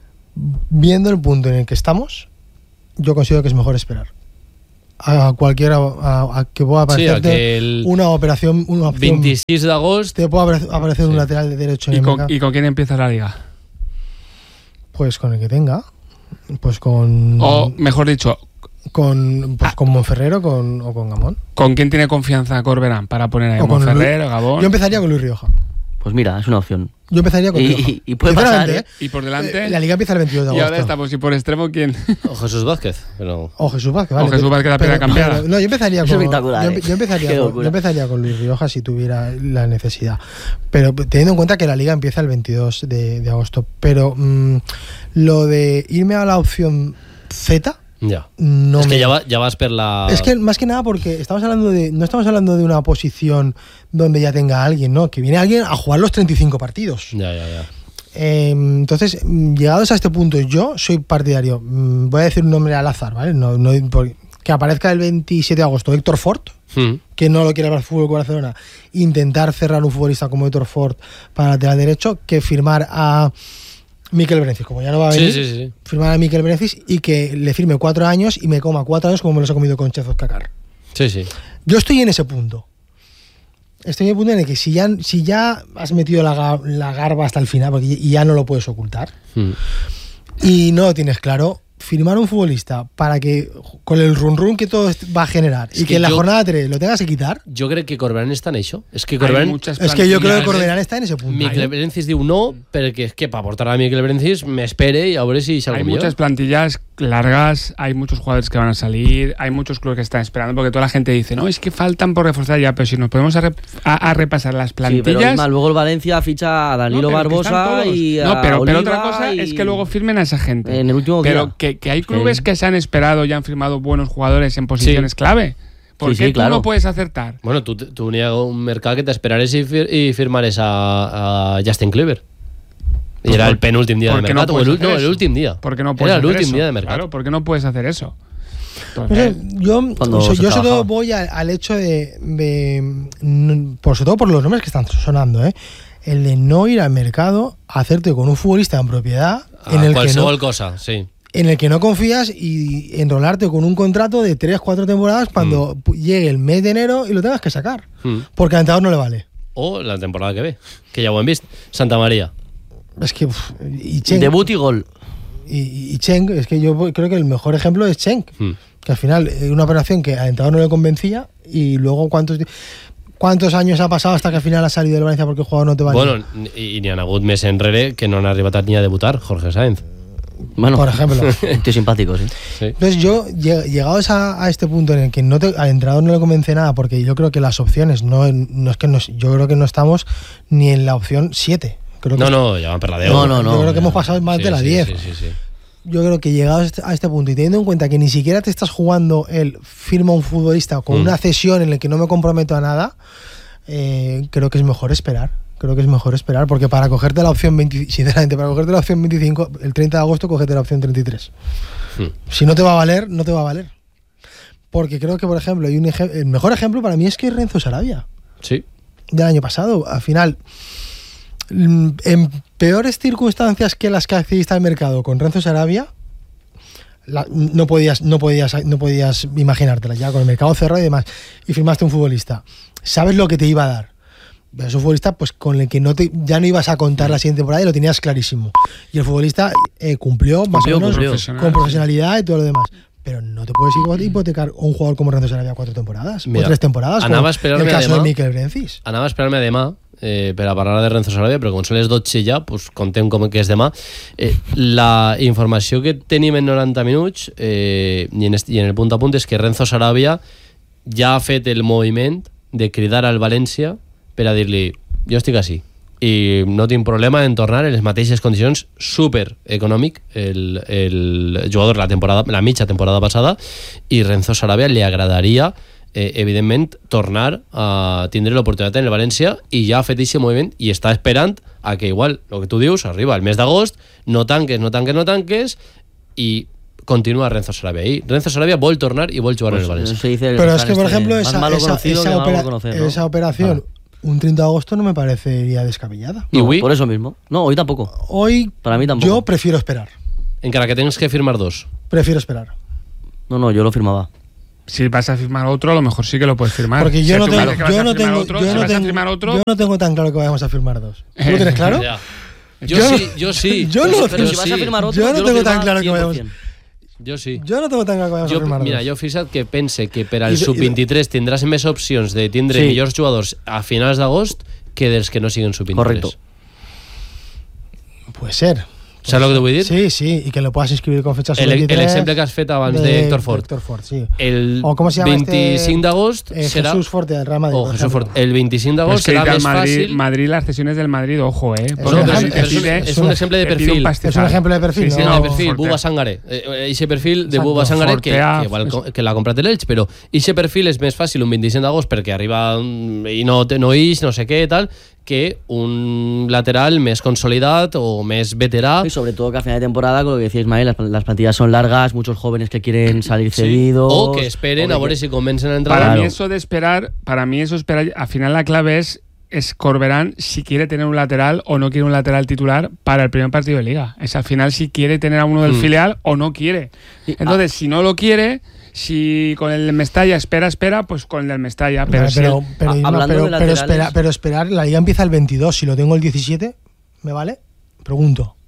Viendo el punto en el que estamos, yo considero que es mejor esperar a cualquiera a, a que pueda aparecerte sí, el una operación una opción, veintiséis de agosto te puede aparecer, aparecer sí. un lateral de derecho. ¿Y con, ¿Y con quién empieza la liga? Pues con el que tenga, pues con o mejor dicho con pues ah. con Monferrer con, o con Gamón. ¿Con quién tiene confianza Corberán para poner ahí? Monferrer o Gabón? Yo empezaría con Luis Rioja. Pues mira, es una opción. Yo empezaría con y, Rioja. Y, y puede pasar, ¿eh? Y por delante. Eh, la liga empieza el veintidós de agosto. Y ahora estamos, y por extremo, ¿quién? O Jesús Vázquez. Pero... O Jesús Vázquez, vale. O Jesús Vázquez, la primera campeada. No, yo empezaría con. Espectacular. Yo, yo, empezaría con yo empezaría con Luis Rioja si tuviera la necesidad. Pero teniendo en cuenta que la liga empieza el veintidós de, de agosto. Pero mmm, lo de irme a la opción Z. Ya. No es que me... ya, va, ya vas per la... Es que más que nada porque estamos hablando de no estamos hablando de una posición donde ya tenga alguien, ¿no? Que viene alguien a jugar los treinta y cinco partidos. Ya, ya, ya. Eh, entonces, llegados a este punto, yo soy partidario. Voy a decir un nombre al azar, ¿vale? No, no, que aparezca el veintisiete de agosto Héctor Fort, hmm. que no lo quiere para el Fútbol Club Barcelona, intentar cerrar un futbolista como Héctor Fort para el lateral derecho, que firmar a Miquel Berencis, como ya no va a venir, sí, sí, sí. firmar a Miquel Berencis y que le firme cuatro años y me coma cuatro años como me los ha comido con Chezos Cacar. Sí, sí. Yo estoy en ese punto. Estoy en el punto en el que si ya, si ya has metido la, la garba hasta el final, porque ya no lo puedes ocultar, mm. y no lo tienes claro, firmar un futbolista para que, con el run run que todo va a generar, es y que, que en la yo, jornada tres lo tengas que quitar. Yo creo que Corberán está en eso. Es que Corberán, es que yo creo que Corberán está en ese punto. Miquel Brencis diu no, perquè és que para aportar a Miquel Brencis me espere y a ver si salgo Hay mío. muchas plantillas largas, hay muchos jugadores que van a salir, hay muchos clubes que están esperando, porque toda la gente dice, no, es que faltan por reforzar ya, pero si nos podemos a, rep a, a repasar las plantillas... Sí, pero Isma, luego el Valencia ficha a Danilo no, Barbosa y a No, pero, pero Oliva otra cosa y... es que luego firmen a esa gente. En el último pero día. que, que hay clubes sí. que se han esperado y han firmado buenos jugadores en posiciones sí. clave. ¿Por sí, qué sí, tú claro. no puedes acertar? Bueno, tú, tú ni hago un mercado que te esperares y, fir y firmares a, a Justin Kluivert. Y Pues era por, el penúltimo día de mercado. No, el, no el último día. ¿Por qué no puedes era el hacer último eso? día de mercado. Claro, ¿por qué no puedes hacer eso? Entonces, yo o sea, yo sobre todo voy a, al hecho de, de, por sobre todo por los nombres que están sonando, ¿eh? El de no ir al mercado, hacerte con un futbolista en propiedad, Ah, en el que no, cosa, sí. en el que no confías, y enrolarte con un contrato de tres cuatro temporadas cuando mm. llegue el mes de enero y lo tengas que sacar, mm. porque al entrenador no le vale. O la temporada que ve, que ya ho hem vist, Santa María. Es que uf, y Chen, debut y gol. Y, y Chen, es que yo creo que el mejor ejemplo es Chen, mm. que al final es una operación que al entrenador no le convencía, y luego cuántos ¿Cuántos años ha pasado hasta que al final ha salido del Valencia porque el jugador no te vale? Bueno, y, y ni han hagut més enrere que no han arribat ni a debutar, Jorge Sáenz. Bueno, por ejemplo. Tío simpático, sí. sí. Entonces yo, llegados a, a este punto en el que no te, al entrenador no le convence nada, porque yo creo que las opciones, no, no es que nos, yo creo que no estamos ni en la opción siete. Creo que no, no, ya van per la deu. No, no, no. Yo creo que hemos pasado más sí, de la sí, diez. Sí, sí, sí. Yo creo que llegados a este punto y teniendo en cuenta que ni siquiera te estás jugando el firma un futbolista con mm. una cesión en la que no me comprometo a nada, eh, creo que es mejor esperar. Creo que es mejor esperar, porque para cogerte la opción veinte, sinceramente, para cogerte la opción veinticinco, el treinta de agosto cogete la opción treinta y tres. Mm. Si no te va a valer, no te va a valer. Porque creo que, por ejemplo, hay un ej- el mejor ejemplo para mí es que Renzo Sarabia. Sí. Del año pasado. Al final, en peores circunstancias que las que accediste al mercado con Renzo Sarabia, la, no podías no podías no podías imaginártela ya con el mercado cerrado y demás, y firmaste un futbolista, sabes lo que te iba a dar, es un futbolista pues con el que no te, ya no ibas a contar la siguiente temporada y lo tenías clarísimo, y el futbolista eh, cumplió más cumplió, o menos cumplió. Profesional, con profesionalidad sí. y todo lo demás. Pero no te puedes hipotecar un jugador como Renzo Sarabia cuatro temporadas, Mira, o tres temporadas, como el caso de Miquel Brencis. Anava a esperar-me a demà eh, per a parlar de Renzo Sarabia, però com són les dotze ja, pues, contem com que és demà. Eh, la informació que tenim en noranta minuts eh, i, en est, i en el punt a punt és que Renzo Sarabia ja ha fet el moviment de cridar al València per a dir-li, jo estic així i no tinc problema en tornar en les mateixes condicions, super econòmic el, el jugador la temporada, la mitja temporada passada, i Renzo Sarabia li agradaria eh, evidentment tornar a tindre l'oportunitat en el València, i ja ha fet aquest moviment i està esperant a que igual, el que tu dius, arriba el mes d'agost, no tanques, no tanques, no tanques, i continúa Renzo Sarabia. Y Renzo Sarabia vol tornar y vol jugar pues en el Valencia. Pero es que, por ejemplo, esa, esa, esa, opera, conocer, ¿no? esa operación, ah. un treinta de agosto no me parecería descabellada. No, por eso mismo. No, hoy tampoco. Hoy Para mí tampoco. Yo prefiero esperar. En cara que tengas que firmar dos. Prefiero esperar. No, no, yo lo firmaba. Si vas a firmar otro, a lo mejor sí que lo puedes firmar. Porque yo, no tengo, yo, no tengo, otro, yo, si no vas a tengo, firmar otro, yo no tengo tan claro que vayamos a firmar dos. ¿Tú lo tienes claro? Yo, yo sí, yo sí. Yo no, pero si vas a firmar otro, yo no yo tengo tan claro que vayamos. Jo sí. Jo no tengo tan clar que vayamos jo, a firmar Mira, dos. jo he fixat que pense que per al sub veintitrés tindràs més opcions de tindre sí. millors jugadors a finals d'agost que dels que no siguen sub veintitrés. Correcto. Puede ser. ¿Sabes lo que te voy a decir? Sí, sí, y que lo puedas inscribir con fecha sub el, veintitrés. El exemple que has fet abans de, de Héctor Fort. Héctor Fort, sí. El o ¿cómo se llama veinticinc este? d'agost eh, serà... Jesús Forte del Real Madrid. Oh, Jesús Fort. El veinticinc d'agost serà més Madrid, fàcil... Madrid, las cesiones del Madrid, ojo, eh. Es, un, ejemplo, es, pide, es, un, un ejemplo de perfil. Un es un ejemplo de perfil. Sí, sí, no, de perfil, Buba Sangaré. Ese perfil de Exacto, Buba Sangaré que, Fortea, que, igual, que l'ha comprat l'Elx, però ese perfil és més fàcil un veinticinc d'agost perquè arriba i no, no ix, no sé què, tal, que un lateral més consolidat o més veterà. Y sobre todo que a final de temporada, con lo que decía Ismael, las, las plantillas son largas, muchos jóvenes que quieren salir sí. cedidos. O que esperen o a ver si convencen a entrar. Para claro. mí eso de esperar, para mí eso esperar, al final la clave es, es Corberán si quiere tener un lateral o no quiere un lateral titular para el primer partido de Liga. Es al final si quiere tener a uno del mm. filial o no quiere. Entonces, ah. si no lo quiere... Si con el del Mestalla espera, espera, pues con el del Mestalla. Pero, no, si pero, el, pero, no, hablando pero, de pero, espera, pero esperar, la liga empieza el veintidós. Si lo tengo el diecisiete, ¿me vale? Pregunto.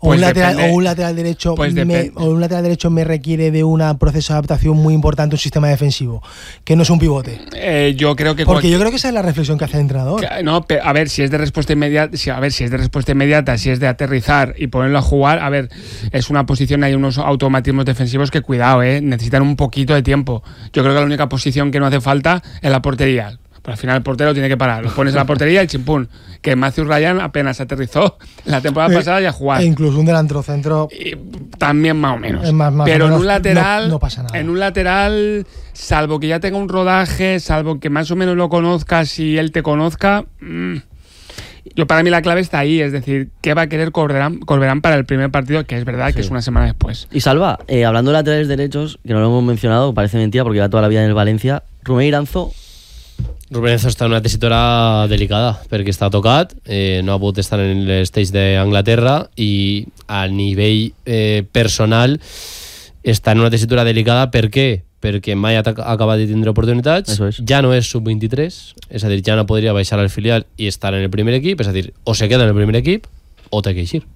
O, pues un lateral, depende, o un lateral derecho pues me, o un lateral derecho me requiere de un proceso de adaptación muy importante a un sistema defensivo, que no es un pivote. Eh, yo creo que Porque cualquier... yo creo que esa es la reflexión que hace el entrenador. Que, no, a ver, si es de respuesta inmediata, si, a ver, si es de respuesta inmediata, si es de aterrizar y ponerlo a jugar, a ver, es una posición, hay unos automatismos defensivos que cuidado, eh, necesitan un poquito de tiempo. Yo creo que la única posición que no hace falta es la portería. Pero al final el portero tiene que parar. Lo pones en la portería y chimpún. Que Matthew Ryan apenas aterrizó la temporada eh, pasada y a jugar. E incluso un delantero centro. Y también más o menos. Más, más Pero o menos en un lateral. No, no pasa nada. En un lateral, salvo que ya tenga un rodaje, salvo que más o menos lo conozcas y él te conozca. Mmm, yo para mí la clave está ahí. Es decir, ¿qué va a querer Corberán, Corberán para el primer partido? Que es verdad sí. que es una semana después. Y Salva, eh, hablando de laterales derechos, que no lo hemos mencionado, parece mentira porque lleva toda la vida en el Valencia. Rubén Iranzo. Rubén Iranzo està en una tessitura delicada perquè està tocat, eh, no ha pogut estar en l'stage d'Anglaterra i a nivell eh, personal està en una tessitura delicada. Per què? Perquè mai ha acabat de tindre oportunitats, es. ja no és sub vint-i-tres, és a dir, ja no podria baixar al filial i estar en el primer equip, és a dir, o se queda en el primer equip o té que eixir.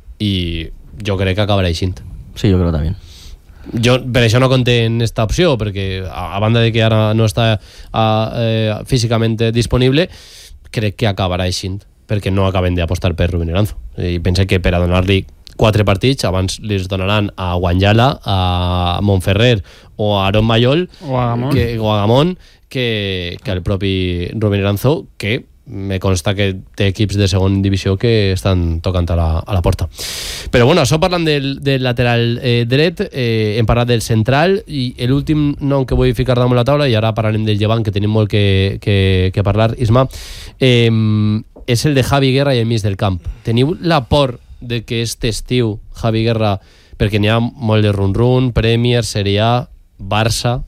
I jo crec que acabarà eixint. Sí, jo crec també. Jo per això no compte en esta opció, perquè a, a banda de que ara no està a, eh, físicament disponible, crec que acabarà eixint, perquè no acaben d'apostar per Rubén Iranzo. I pense que per a donar-li quatre partits abans li donaran a Guanyala, a Montferrer o a Aaron Mayol o a Gamón que, o a Gamón, que, que el propi Rubén Iranzo, que me consta que té equips de segona divisió que estan tocant a la, a la porta. Però bueno, això parlant del, del lateral eh, dret, eh, hem parlat del central i l'últim nom que vull ficar damunt la taula, i ara parlarem del Llevant, que tenim molt que, que, que parlar, Isma, eh, és el de Javi Guerra i el mig del camp. Teniu la por de que este estiu Javi Guerra, perquè n'hi ha molt de run-run, Premier, Serie A, Barça...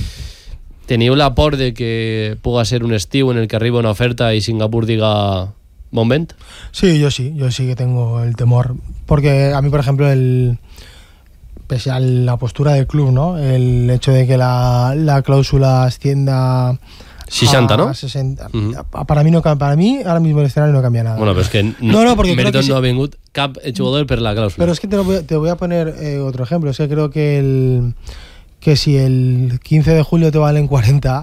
¿Teniu la por de que pueda ser un estío en el que arriba una oferta y Singapur diga moment? Sí, yo sí, yo sí que tengo el temor. Porque a mí, por ejemplo, el pese a la postura del club, ¿no? El hecho de que la, la cláusula ascienda sesenta, ¿no? sesenta. Uh-huh. Para mí no para mí ahora mismo el escenario no cambia nada. Bueno, pero es que no, no, porque Meriton sí. no ha vingut cap jugador per la cláusula. Pero es que te, lo voy, te voy a poner eh, otro ejemplo. Es que creo que el que si el quince de julio te valen cuarenta,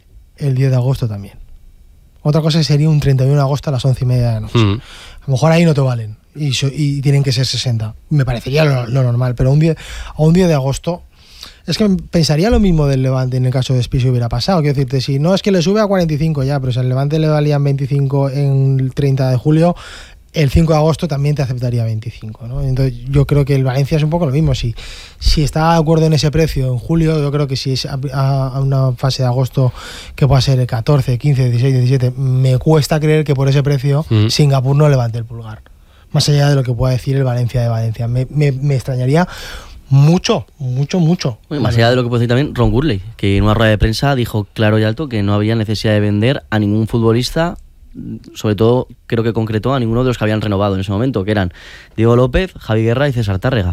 el diez de agosto también. Otra cosa sería un treinta y uno de agosto a las once y media de la noche. Mm. A lo mejor ahí no te valen y, so, y tienen que ser sesenta. Me parecería lo, lo normal, pero un día, a un día de agosto... Es que pensaría lo mismo del Levante en el caso de Spi si hubiera pasado. Quiero decirte, si no es que le sube a cuarenta y cinco ya, pero si al Levante le valían veinticinco en el treinta de julio... el cinco de agosto también te aceptaría veinticinco, ¿no? Entonces yo creo que el Valencia es un poco lo mismo. Si, si está de acuerdo en ese precio en julio, yo creo que si es a, a una fase de agosto que pueda ser el catorce, quince, dieciséis, diecisiete, me cuesta creer que por ese precio mm. Singapur no levante el pulgar. Más allá de lo que pueda decir el Valencia de Valencia. Me, me, me extrañaría mucho, mucho, mucho. Bueno, más allá de lo que puede decir también Ron Gurley, que en una rueda de prensa dijo claro y alto que no había necesidad de vender a ningún futbolista. Sobre todo creo que concretó a ninguno de los que habían renovado en ese momento, que eran Diego López, Javi Guerra y César Tárrega.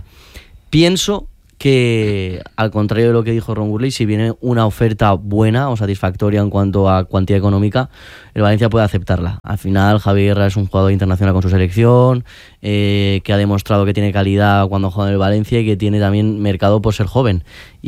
Pienso que, al contrario de lo que dijo Ron Gurley, si viene una oferta buena o satisfactoria en cuanto a cuantía económica, el Valencia puede aceptarla. Al final Javi Guerra es un jugador internacional con su selección, eh, que ha demostrado que tiene calidad cuando juega en el Valencia y que tiene también mercado por ser joven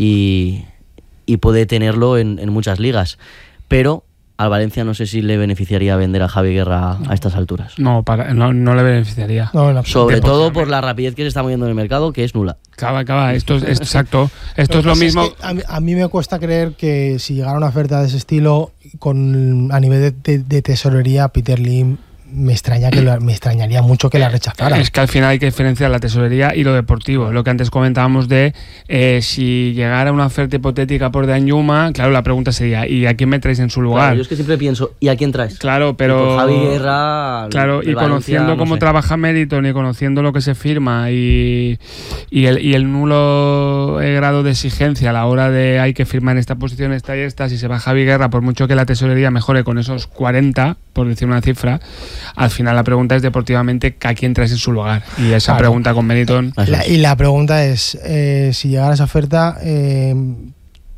y, y puede tenerlo en, en muchas ligas, pero al Valencia no sé si le beneficiaría vender a Javi Guerra a estas alturas. No, para, no, no le beneficiaría. No, no, sobre todo por la rapidez que se está moviendo en el mercado, que es nula. Acaba, acaba. Esto es, es exacto. Esto es lo mismo. Es que a, mí, a mí me cuesta creer que si llegara una oferta de ese estilo, con a nivel de, de, de tesorería, Peter Lim me extraña que lo, me extrañaría mucho que la rechazara. Es que al final hay que diferenciar la tesorería y lo deportivo. Lo que antes comentábamos de eh, si llegara una oferta hipotética por Danjuma, claro, la pregunta sería ¿y a quién me traes en su lugar? Claro, yo es que siempre pienso ¿y a quién traes? Claro, pero y por Javi Guerra, claro, y conociendo Valencia, cómo no sé. trabaja Meriton y conociendo lo que se firma y, y, el, y el nulo grado de exigencia a la hora de hay que firmar en esta posición, esta y esta, si se va Javi Guerra, por mucho que la tesorería mejore con esos cuarenta, por decir una cifra, al final la pregunta es deportivamente ¿a quién traes en su lugar? Y esa claro. pregunta con Meriton. La, y la pregunta es, eh, si llegara esa oferta, eh,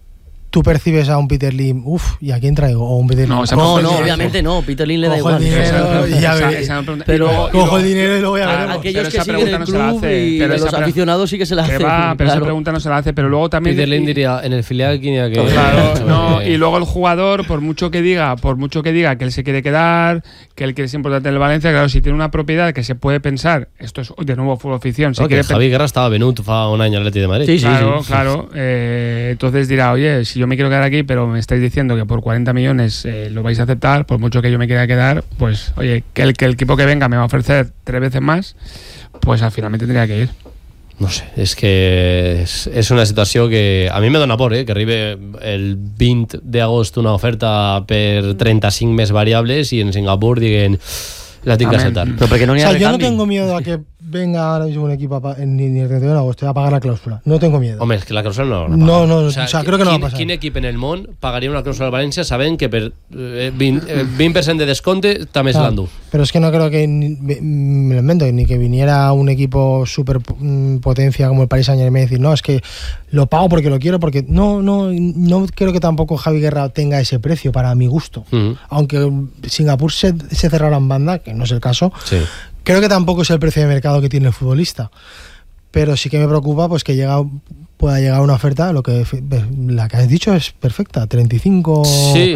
tú percibes a un Peter Lim, uff, ¿y a quién traigo? O un Peter No, Lim. o sea, No, pues, no, pues, obviamente no. Peter Lim le da cojo igual. el dinero y ya Esa- veré. esa pregunta- Pero- y luego- y Cojo luego- el dinero y luego ya Claro, veremos. Aquellos pero que esa siguen pregunta el no se la club hace, y pero los esa pre- aficionados sí que se la Que hacen. va, pero esa claro. pregunta no se la hace. Pero luego también. Peter Lim y- diría, en el filial tenía que... Claro, no, y luego el jugador, por mucho que diga, por mucho que diga que él se quiere quedar, que él quiere ser importante en el Valencia, claro, si tiene una propiedad que se puede pensar, esto es de nuevo fútbol ficción, si No, que quiere Javi Guerra estaba Benut fa un año al Atleti de Madrid. Sí, sí, Claro, sí. claro. Eh, entonces dirá, oye, si yo me quiero quedar aquí, pero me estáis diciendo que por cuarenta millones eh, lo vais a aceptar, por mucho que yo me quiera quedar, pues, oye, que el, que el equipo que venga me va a ofrecer tres veces más, pues al final me tendría que ir. No sé, és que és, és una situació que a mi me dona por, eh, que arribi el vint d'agost una oferta per trenta-cinc més variables i en Singapur diguen la tinc que Amén. acceptar. Pero porque no O ni sea, a yo no recambio. tengo miedo a que venga ahora mismo un equipo a pa- en, ni ni el treinta y uno de agosto a pagar la cláusula. No tengo miedo. Home, és que la clàusula no la van a No, pagar. no, o sea, creo que no va a quin, pasar. Quin equip en el món pagaria una clàusula al València sabent que per eh, vint, eh, vint per cent de descompte també se Claro, l'endú? pero es que no creo que ni- me, me lo invento, ni que viniera un equipo super mm, potencia como el Paris Saint-Germain y decir, no, es que lo pago porque lo quiero, porque no, no, no creo que tampoco Javi Guerra tenga ese precio para mi gusto. Mhm. Aunque Singapur se, se cerrara en banda, que no es el caso, Sí. creo que tampoco es el precio de mercado que tiene el futbolista. Pero sí que me preocupa pues que llega, pueda llegar una oferta, lo que la que has dicho es perfecta, treinta y cinco Sí.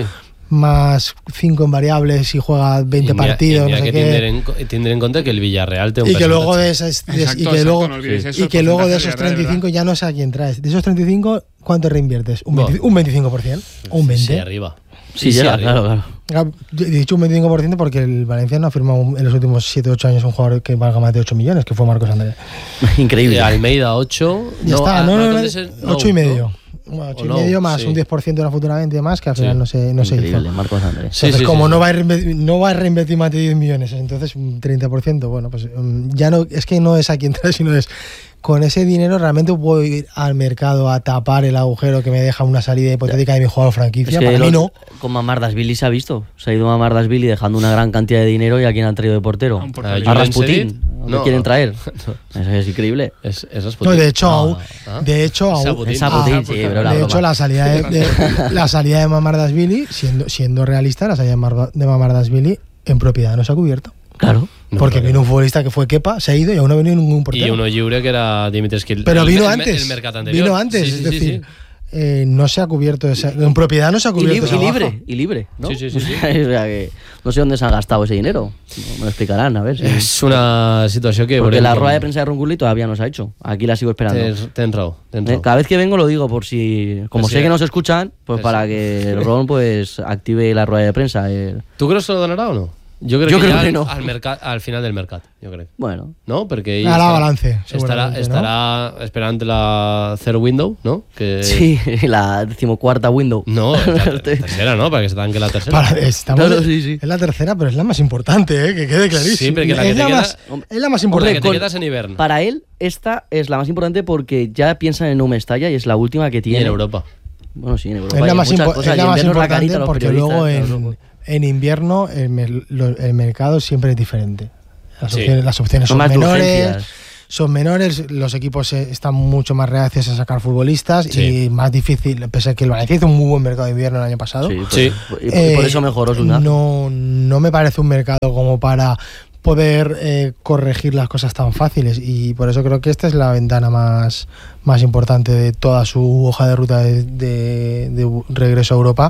más cinco en variables y juega veinte I mira- partidos, i mira no sé que qué. tindre en, co- tindre en compte que el Villarreal té un Y que luego de percentatge. esas, de- Exacto, y que exacto, luego no olvidéis eso, y el que luego de porcentaje esos de Villarreal, treinta y cinco ya no sé a quién traes. De esos treinta y cinco, ¿cuánto reinviertes? ¿Un, Bueno. veinte un veinticinco por ciento? ¿O un veinte? Sí, arriba. Sí, llega, arriba. claro, claro. Ah, He dicho un veinticinco por ciento porque el Valencia no ha firmado un- en los últimos siete u ocho años un jugador que valga más de ocho millones, que fue Marcos Andrés. Increíble. Eh, Almeida ocho. Ya está, ah, no, no, no, entonces es- no, ocho y medio. ¿no? Bueno, ocho O y no, medio más sí. un diez por ciento de una futuramente y demás, que al final Sí. no se, no se hizo. Increíble, Marcos Andrés. Sí, Entonces, sí, como sí, no, sí. Va a reinve- no va a reinvertir más de diez millones, entonces un treinta por ciento, bueno, pues um, ya no, es que no es a quien trae, sino es con ese dinero realmente puedo ir al mercado a tapar el agujero que me deja una salida hipotética de mi jugador franquicia. Es que Para lo- mí no. Con Mamardashvili se ha visto. Se ha ido Mamardashvili dejando una gran cantidad de dinero y a quien han traído de portero. A un Ah, portero. A Julen Rasputin. Sedin. ¿No No. quieren traer? Eso es increíble. Es, es No, Rasputin. de hecho, No, aún, ¿ah? de hecho, aún, Saputin. Es Saputin, Ah, sí, pues, pero la de broma. hecho, la salida de, de- la salida de Mamardashvili, siendo, siendo realista, la salida de Mar- de Mamardashvili en propiedad no se ha cubierto. Claro. No, porque claro. vino un futbolista que fue Kepa, se ha ido y aún no ha venido ningún portero. Y uno lliure que era Dimitri Skil. Pero el, vino el, antes. El mercat anterior. Vino antes, Sí, sí, es sí, decir, sí. eh, no se ha cubierto esa, en propiedad no se ha Y, cubierto libre, esa y baja. libre, y libre, ¿no? Sí, sí, sí, sí. O sea que no sé dónde se han gastado ese dinero. No, me lo explicarán, a ver. si- És una situació que... Porque veurem la com- rueda de prensa de Ronculli todavía no se ha hecho. Aquí la sigo esperando. Tens, tens raó, tens Eh, raó. Cada vez que vengo lo digo por si, como Pues sé sí. que nos escuchan, pues Pues para sí. que el Ron pues active la rueda de prensa. eh. Tu creus que lo donarà o no? Jo crec Jo que crec ja que al, no. al, mercat, al final del mercat, jo crec. Bueno, No? Perquè ell Harà estarà- balance, estarà, seguramente, ¿no? estarà esperant la third window, no? Que... sí, la decimocuarta window. No, la ter- tercera no, perquè se tanque la tercera. Para- estamos Claro, sí, sí. Es la tercera, pero es la más importante, ¿eh? Que quede clarísimo. Sí, porque la que es, te la queda- más, es la más Hombre, importante. que te con- quedas en hivern. Para él, esta es la más importante porque ya piensan en un Mestalla y es la última que Y tiene. en Europa. Bueno, sí, en Europa. es y la en más, muchas impo- cosas, es y la en más vernos la importante carita a los porque periodistas, luego claro, en, luego. en invierno el, mer- lo- el mercado siempre es diferente. Las Sí. opciones, las opciones Son son, más de menores. urgencias. Son menores, los equipos eh, están mucho más reacios a sacar futbolistas Sí. y más difícil, pese a que el Valencia hizo un muy buen mercado de invierno el año pasado. Sí, pues, Sí. Y, y por Eh, eso mejoró su no, no me parece un mercado como para poder eh, corregir las cosas tan fáciles y por eso creo que esta es la ventana más, más importante de toda su hoja de ruta de, de- de regreso a Europa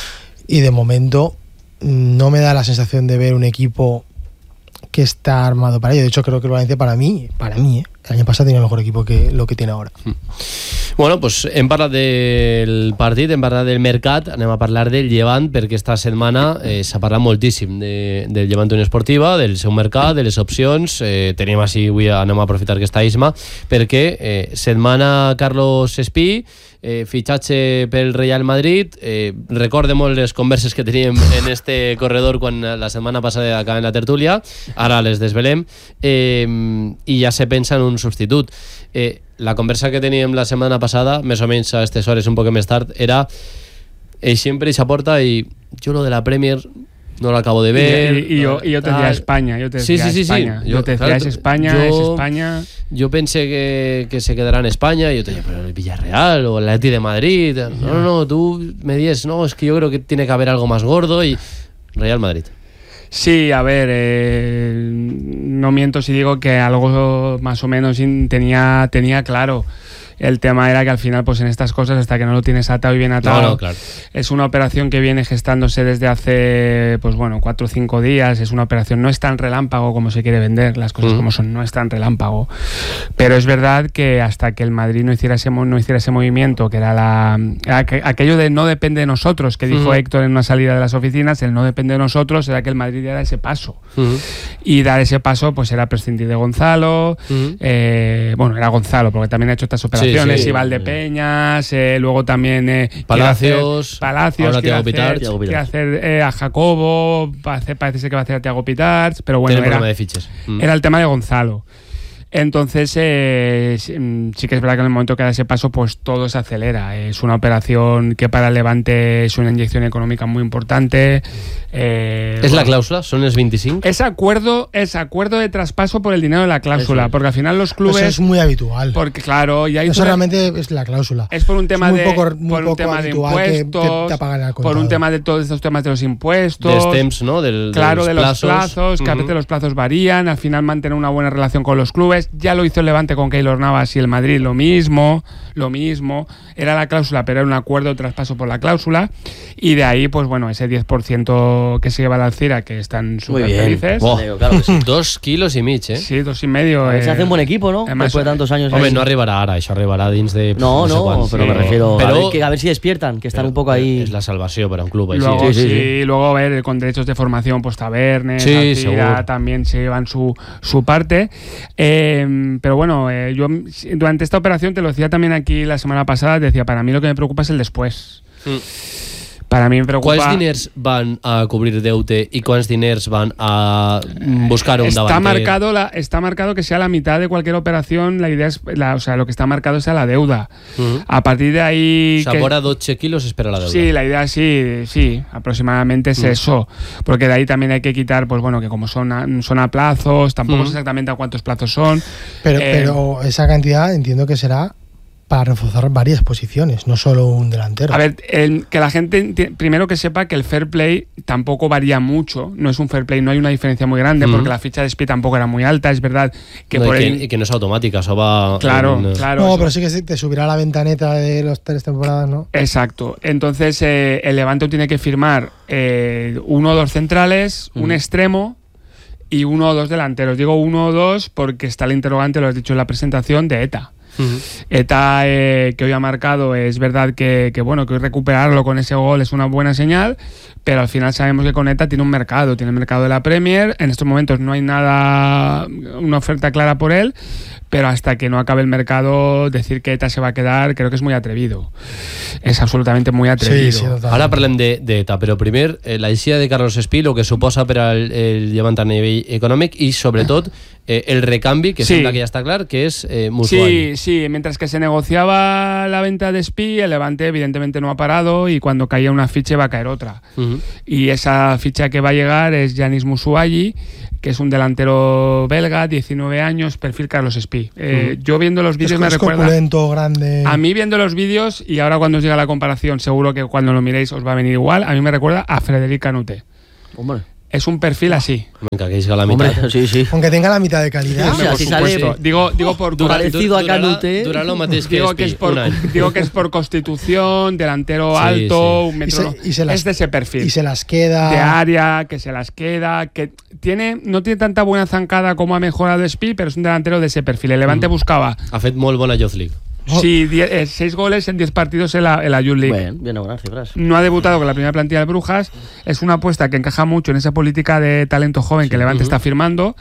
y de momento no me da la sensación de ver un equipo que está armado para ello. De hecho creo que el Valencia para mí, para mí, eh, el año pasado tenía mejor equipo que lo que tiene ahora. Bueno, pues hem parlat del partit, hem parlat del mercat, anem a parlar del Llevant, perquè esta setmana eh, s'ha parlat moltíssim de, del Llevant Unió Esportiva, del seu mercat, de les opcions. Eh, tenim així, avui anem a aprofitar aquesta isma, perquè eh, setmana Carlos Espí, eh, fitxatge pel Real Madrid, eh, recorde molt les converses que teníem en este corredor quan la setmana passada acabem la tertúlia, ara les desvelem, eh, i ja se pensa en un substitut. Eh, la conversa que teníem la setmana passada, més o menys a aquestes hores un poc més tard, era ell sempre s'aporta i jo lo de la Premier no lo acabo de ver. Y, y, y, yo, y yo te decía España, yo te decía sí, sí, España. Sí, sí. Yo, yo te decía, claro, es España, yo, es España. Yo pensé que, que se quedará en España y yo te decía, pero el Villarreal o el Atleti de Madrid. No, no, no, tú me dices, no, es que yo creo que tiene que haber algo más gordo y Real Madrid. Sí, a ver, eh, no miento si digo que algo más o menos tenía, tenía claro. El tema era que al final, pues en estas cosas, hasta que no lo tienes atado y bien atado, no, no, claro. Es una operación que viene gestándose desde hace, pues bueno, cuatro o cinco días. Es una operación, no es tan relámpago como se quiere vender, las cosas mm. como son, no es tan relámpago. Pero es verdad que hasta que el Madrid no hiciera ese, no hiciera ese movimiento, que era la aquello de no depende de nosotros, que dijo mm. Héctor en una salida de las oficinas, el no depende de nosotros, era que el Madrid diera ese paso. Mm. Y dar ese paso, pues era prescindir de Gonzalo, mm. eh, bueno, era Gonzalo, porque también ha hecho estas operaciones. Sí, sí, y Valdepeñas, eh, luego también eh, Palacios, hacer, Palacios quiere hacer, Pitar, quiere hacer eh, a Jacobo, parece, parece ser que va a hacer a Thiago Pitar, pero bueno, era, de fiches. Mm. era el tema de Gonzalo. Entonces, eh, sí que es verdad que en el momento que da ese paso, pues todo se acelera. Es una operación que para el Levante es una inyección económica muy importante. Eh, ¿Es bueno, la cláusula? ¿Son los veinticinco? Es acuerdo, es acuerdo de traspaso por el dinero de la cláusula, porque al final los clubes... Eso es muy habitual. Porque claro... Y hay Eso realmente es la cláusula. Es por un tema, muy de, poco, muy por un poco tema de impuestos, te, te por un tema de todos estos temas de los impuestos... De stems, ¿no? Del, claro, de los de los plazos, plazos, que uh-huh. a veces los plazos varían, al final mantener una buena relación con los clubes. Ya lo hizo el Levante con Keylor Navas y el Madrid lo mismo, lo mismo, era la cláusula, pero era un acuerdo de traspaso por la cláusula, y de ahí, pues bueno, ese diez por ciento que se lleva la Alcira, que están súper felices. Wow. Claro que sí. Dos kilos y mich, eh? Sí, dos y medio. Eh. Se hace un buen equipo, ¿no? Además, después de tantos años. Hombre, ahí. no arribará ahora, eso arribará dins de... No, no, no pero sí. me refiero pero, a, ver, que, a ver si despiertan, que están un poco ahí... Es la salvación para un club. Ahí luego, sí, sí, sí, sí. Luego, a ver, con derechos de formación, pues Tabernes, sí, Alcira, también se llevan su, su parte. Eh, pero bueno, eh, yo durante esta operación, te lo decía también aquí la semana pasada, te decía, para mí lo que me preocupa es el después. Mm. Para mí me preocupa... ¿Cuántos diners van a cubrir deute y cuántos diners van a buscar un está davanter? Marcado la, está marcado que sea la mitad de cualquier operación, la idea es, la, o sea, lo que está marcado sea la deuda. Uh-huh. A partir de ahí... O sea, que, por a doce kilos espera la deuda. Sí, la idea sí, sí, aproximadamente es uh-huh. eso. Porque de ahí también hay que quitar, pues bueno, que como son a, son a plazos, tampoco uh-huh. sé exactamente a cuántos plazos son. Pero, eh, pero esa cantidad entiendo que será... para reforzar varias posiciones, no solo un delantero. A ver, el, que la gente primero que sepa que el fair play tampoco varía mucho, no es un fair play, no hay una diferencia muy grande, mm. porque la ficha de Spi tampoco era muy alta, es verdad que no, por y, que, el... y que no es automática, eso va... Claro, en, claro. No, eso. pero sí que te subirá la ventaneta de los tres temporadas, ¿no? Exacto. Entonces, eh, el Levante tiene que firmar eh, uno o dos centrales, mm. un extremo y uno o dos delanteros. Digo uno o dos porque está el interrogante, lo has dicho en la presentación, de Eta. Uh-huh. Eta, eh, que hoy ha marcado, es verdad que, que bueno, que hoy recuperarlo con ese gol es una buena señal, pero al final sabemos que con Eta tiene un mercado, tiene el mercado de la Premier, en estos momentos no hay nada, una oferta clara por él, pero hasta que no acabe el mercado, decir que Eta se va a quedar, creo que es muy atrevido. És absolutament muy atrevido. Sí, sí, Ara parlem d'Eta, però primer, eh, la eixida de Carlos Espí, el que suposa per al el Llevant a nivell econòmic i, sobretot, eh, el recanvi, que sí. sembla que ja està clar, que és eh, Musuai. Sí, sí, mientras que se negociaba la venta de Espí, el Levante evidentemente no ha parado y cuando caía una ficha va a caer otra. Uh-huh. Y esa ficha que va a llegar es Yanis Musuai, que es un delantero belga, diecinueve años, perfil Carlos Espí. Eh, uh-huh. Yo viendo los vídeos me recuerda... corpulento, grande... A mí viendo los vídeos, y ahora cuando os llega la comparación, seguro que cuando lo miréis os va a venir igual, a mí me recuerda a Frederic Canute. Hombre. Es un perfil así. Venga, que diga la mitad. Hombre, sí, sí. Aunque tenga la mitad de calidad. O sea, si sale, digo, digo por parecido a Canute. Digo que es por digo que es por constitución, delantero sí, alto, sí. un metro. Y se, y se las, es de ese perfil. Y se las queda. De área, que se las queda, que tiene no tiene tanta buena zancada como ha mejorado Espí, pero es un delantero de ese perfil. El Levante mm. buscaba. Ha fet molt bona Youth League. Sí, diez, eh, seis goles en diez partidos en la, en la Youth League. Bien, bien, buenas cifras. No ha debutado con la primera plantilla de Brujas. Es una apuesta que encaja mucho en esa política de talento joven sí, que Levante uh-huh. está firmando.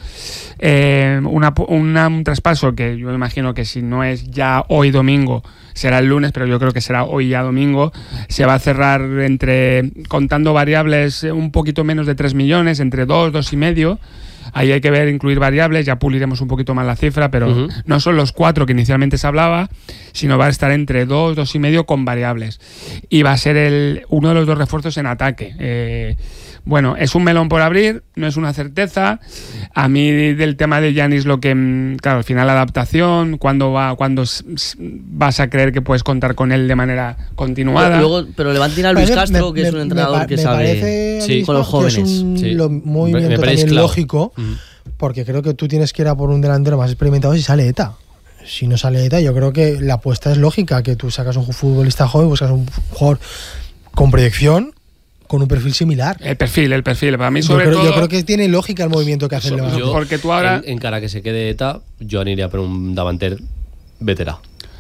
Eh, una, una, un traspaso que yo imagino que si no es ya hoy domingo, será el lunes, pero yo creo que será hoy ya domingo. Se va a cerrar entre, contando variables, un poquito menos de tres millones, entre dos, dos y medio. Ahí hay que ver, incluir variables, ya puliremos un poquito más la cifra, pero uh-huh. no son los cuatro que inicialmente se hablaba, sino va a estar entre dos, dos y medio con variables. Y va a ser el, uno de los dos refuerzos en ataque. Eh, Bueno, es un melón por abrir, no es una certeza. A mí del tema de Giannis lo que, claro, al final la adaptación, cuando va, cuando vas a creer que puedes contar con él de manera continuada. Luego, pero levanten a Luis me, Castro, me, que es un entrenador me, que me sabe sí. con los jóvenes. Que es un sí. lo, movimiento me, me también claro. lógico, mm. porque creo que tú tienes que ir a por un delantero más experimentado si sale ETA. Si no sale ETA, yo creo que la apuesta es lógica, que tú sacas un futbolista joven, buscas un jugador con proyección, con un perfil similar. El perfil, el perfil. Para mí, sobre yo creo, todo. Yo creo que tiene lógica el movimiento que hace el Levante. Porque tú ahora. En, en cara que se quede ETA, yo aniria per un davanter veterà.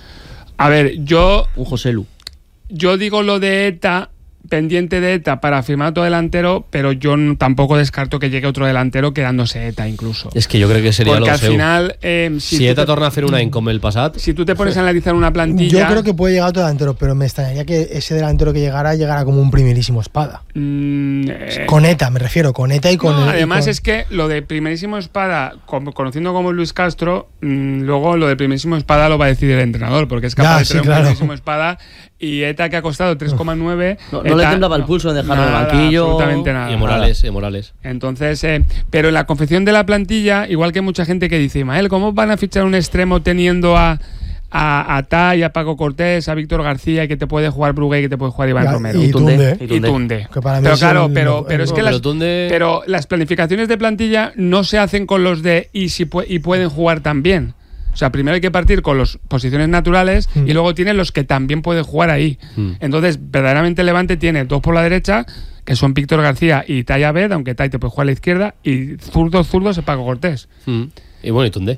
A ver, yo. Un José Lu. Yo digo lo de ETA, pendiente de ETA para firmar otro delantero, pero yo n- tampoco descarto que llegue otro delantero quedándose ETA incluso. És que jo crec que seria Porque lo al seu. final. Eh, si si ETA te, torna a fer un any com el passat, Si tú te pones a analizar una plantilla. Yo creo que puede llegar otro delantero, pero me extrañaría que ese delantero que llegara llegara como un primerísimo espada. Mmm, eh, Con ETA, me refiero, con ETA y con. no, el, además y con... es que lo de primerísimo espada, como, conociendo como Luis Castro, mmm, luego lo de primerísimo espada lo va a decidir el entrenador, porque es capaz Ya, de sí, tener claro. un primerísimo espada y ETA que ha costado tres coma nueve. No, no le temblaba el pulso en dejarlo en el banquillo. Absolutamente nada. y Morales, y Morales. Entonces, eh, pero en la confección de la plantilla, igual que mucha gente que dice, Mael, ¿cómo van a fichar un extremo teniendo a a, a Tai, a Paco Cortés, a Víctor García, y que te puede jugar Brugué y que te puede jugar Iván Ya, Romero? y Tunde. Y Tunde. Que para mí Pero es claro, el- pero, el- pero es que pero las, Tunde- pero las planificaciones de plantilla no se hacen con los de y si pu- y pueden jugar también. O sea, primero hay que partir con las posiciones naturales Mm. y luego tienen los que también pueden jugar ahí. Mm. Entonces, verdaderamente el Levante tiene dos por la derecha, que son Víctor García y Tai Abed, aunque Tai te puede jugar a la izquierda, y zurdo, zurdo es Paco Cortés. Mm. I bueno, i Tunde.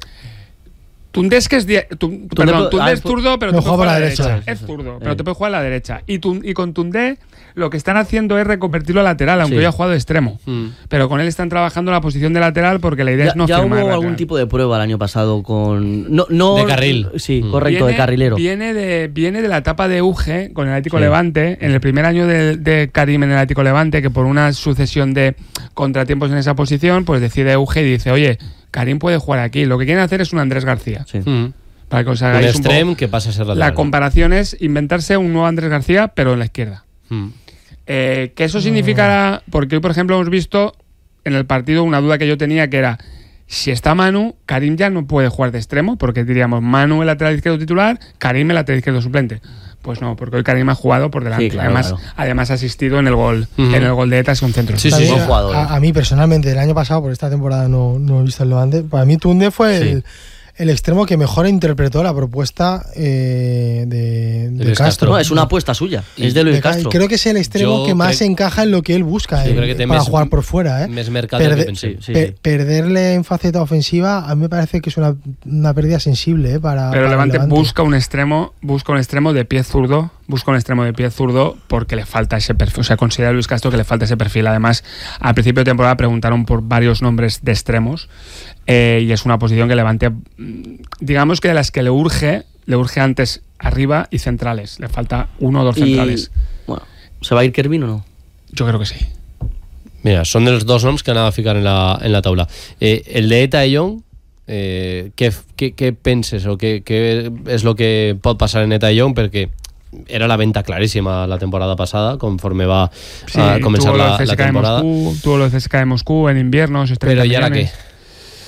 Tunde es que es... die- tu- perdón, Tunde ah, es zurdo, pero no te puede juega jugar a por la la derecha. derecha. Es zurdo, pero Eh. te puede jugar a la derecha. Y, Tun- y con Tunde lo que están haciendo es reconvertirlo a lateral, aunque Sí. hoy ha jugado de extremo. Mm. Pero con él están trabajando la posición de lateral porque la idea Ya, es no ya firmar hubo lateral. algún tipo de prueba el año pasado con. No, no, De carril. Sí, Mm. correcto, de carrilero. Viene de, viene de la etapa de Uge con el Atlético Sí. Levante, en el primer año de, de Karim en el Atlético Levante, que por una sucesión de contratiempos en esa posición, pues decide Uge y dice, oye, Karim puede jugar aquí. Lo que quieren hacer es un Andrés García. Sí. Mm. Para que os Un hagáis un poco- extrem que passa a ser lateral. La comparación es inventarse un nuevo Andrés García, pero en la izquierda. Mm. Eh, que eso significará, porque hoy, por ejemplo, hemos visto en el partido una duda que yo tenía, que era, si está Manu, Karim ya no puede jugar de extremo, porque diríamos, Manu el lateral izquierdo titular, Karim el lateral izquierdo suplente. Pues no, porque hoy Karim ha jugado por delante. Sí, claro, además, claro. además ha asistido en el gol, Ujú. en el gol de ETA, es un centro. Sí, sí, También sí. Buen jugador, a, eh. a mí personalmente, el año pasado, por esta temporada no, no he visto el Levante. Para mí Tunde fue Sí. el, el extremo que mejor interpretó la propuesta eh, de, de Luis Castro. Castro. No, es una apuesta suya. Y Es de Luis De Ca- Castro. Creo que es el extremo Yo que más crec- encaja en lo que él busca Sí, eh, creo que té para més- jugar por fuera. Eh. Més mercat Perde- del que pensem. Sí, sí, Pe- sí. Perderle en faceta ofensiva a mí me parece que es una, una pérdida sensible eh, para, Pero para el Levante busca un extremo, busca un extremo de pie zurdo, busca un extremo de pie zurdo porque le falta ese perfil, o sea, considera Luis Castro que le falta ese perfil. Además, al principio de temporada preguntaron por varios nombres de extremos eh, y es una posición que Levante, mm, digamos que de las que le urge, le urge antes arriba y centrales. Le falta uno o dos Y, centrales. bueno, ¿se va a ir Kervin o no? Yo creo que sí. Mira, són els dos noms que anava a ficar en la, en la taula. Eh, el de Eta Young, eh, què, què, què penses o què, què és el que pot passar en Eta Young? Perquè era la venta claríssima la temporada passada, conforme va Sí, a començar tuvo lo la, de la C S K A de temporada. Moscú, tuvo lo de C S K A de Moscú en invierno. esos Pero treinta ¿y ahora millones. qué?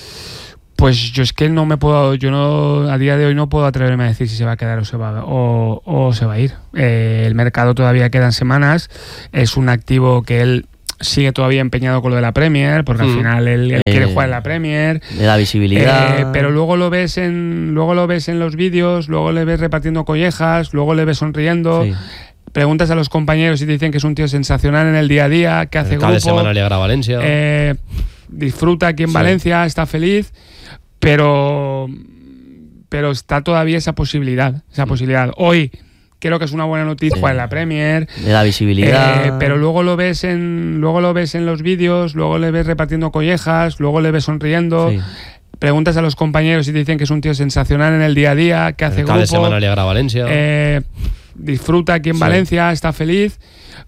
Pues yo es que no me puedo, yo no, a día de hoy no puedo atreverme a decir si se va a quedar o se va, o, o se va a ir. Eh, el mercado todavía quedan semanas, es un activo que él sigue todavía empeñado con lo de la Premier, porque al Mm. final él, él Eh, quiere jugar en la Premier. Le da visibilidad. Eh, pero luego lo ves en luego lo ves en los vídeos, luego le ves repartiendo collejas, luego le ves sonriendo. Sí. Preguntas a los compañeros y te dicen que es un tío sensacional en el día a día, que hace Cada grupo, setmana li agrada València. eh, disfruta aquí en Sí. Valencia, está feliz, pero pero está todavía esa posibilidad, esa Mm. posibilidad. Hoy creo que es una buena noticia Sí. jugar en la Premier. Le da visibilidad. Eh, pero luego lo ves en luego lo ves en los vídeos, luego le ves repartiendo collejas, luego le ves sonriendo. Sí. Preguntas a los compañeros y te dicen que es un tío sensacional en el día a día, que hace Cada grupo, setmana li agrada València. eh, disfruta aquí en Sí. Valencia, está feliz,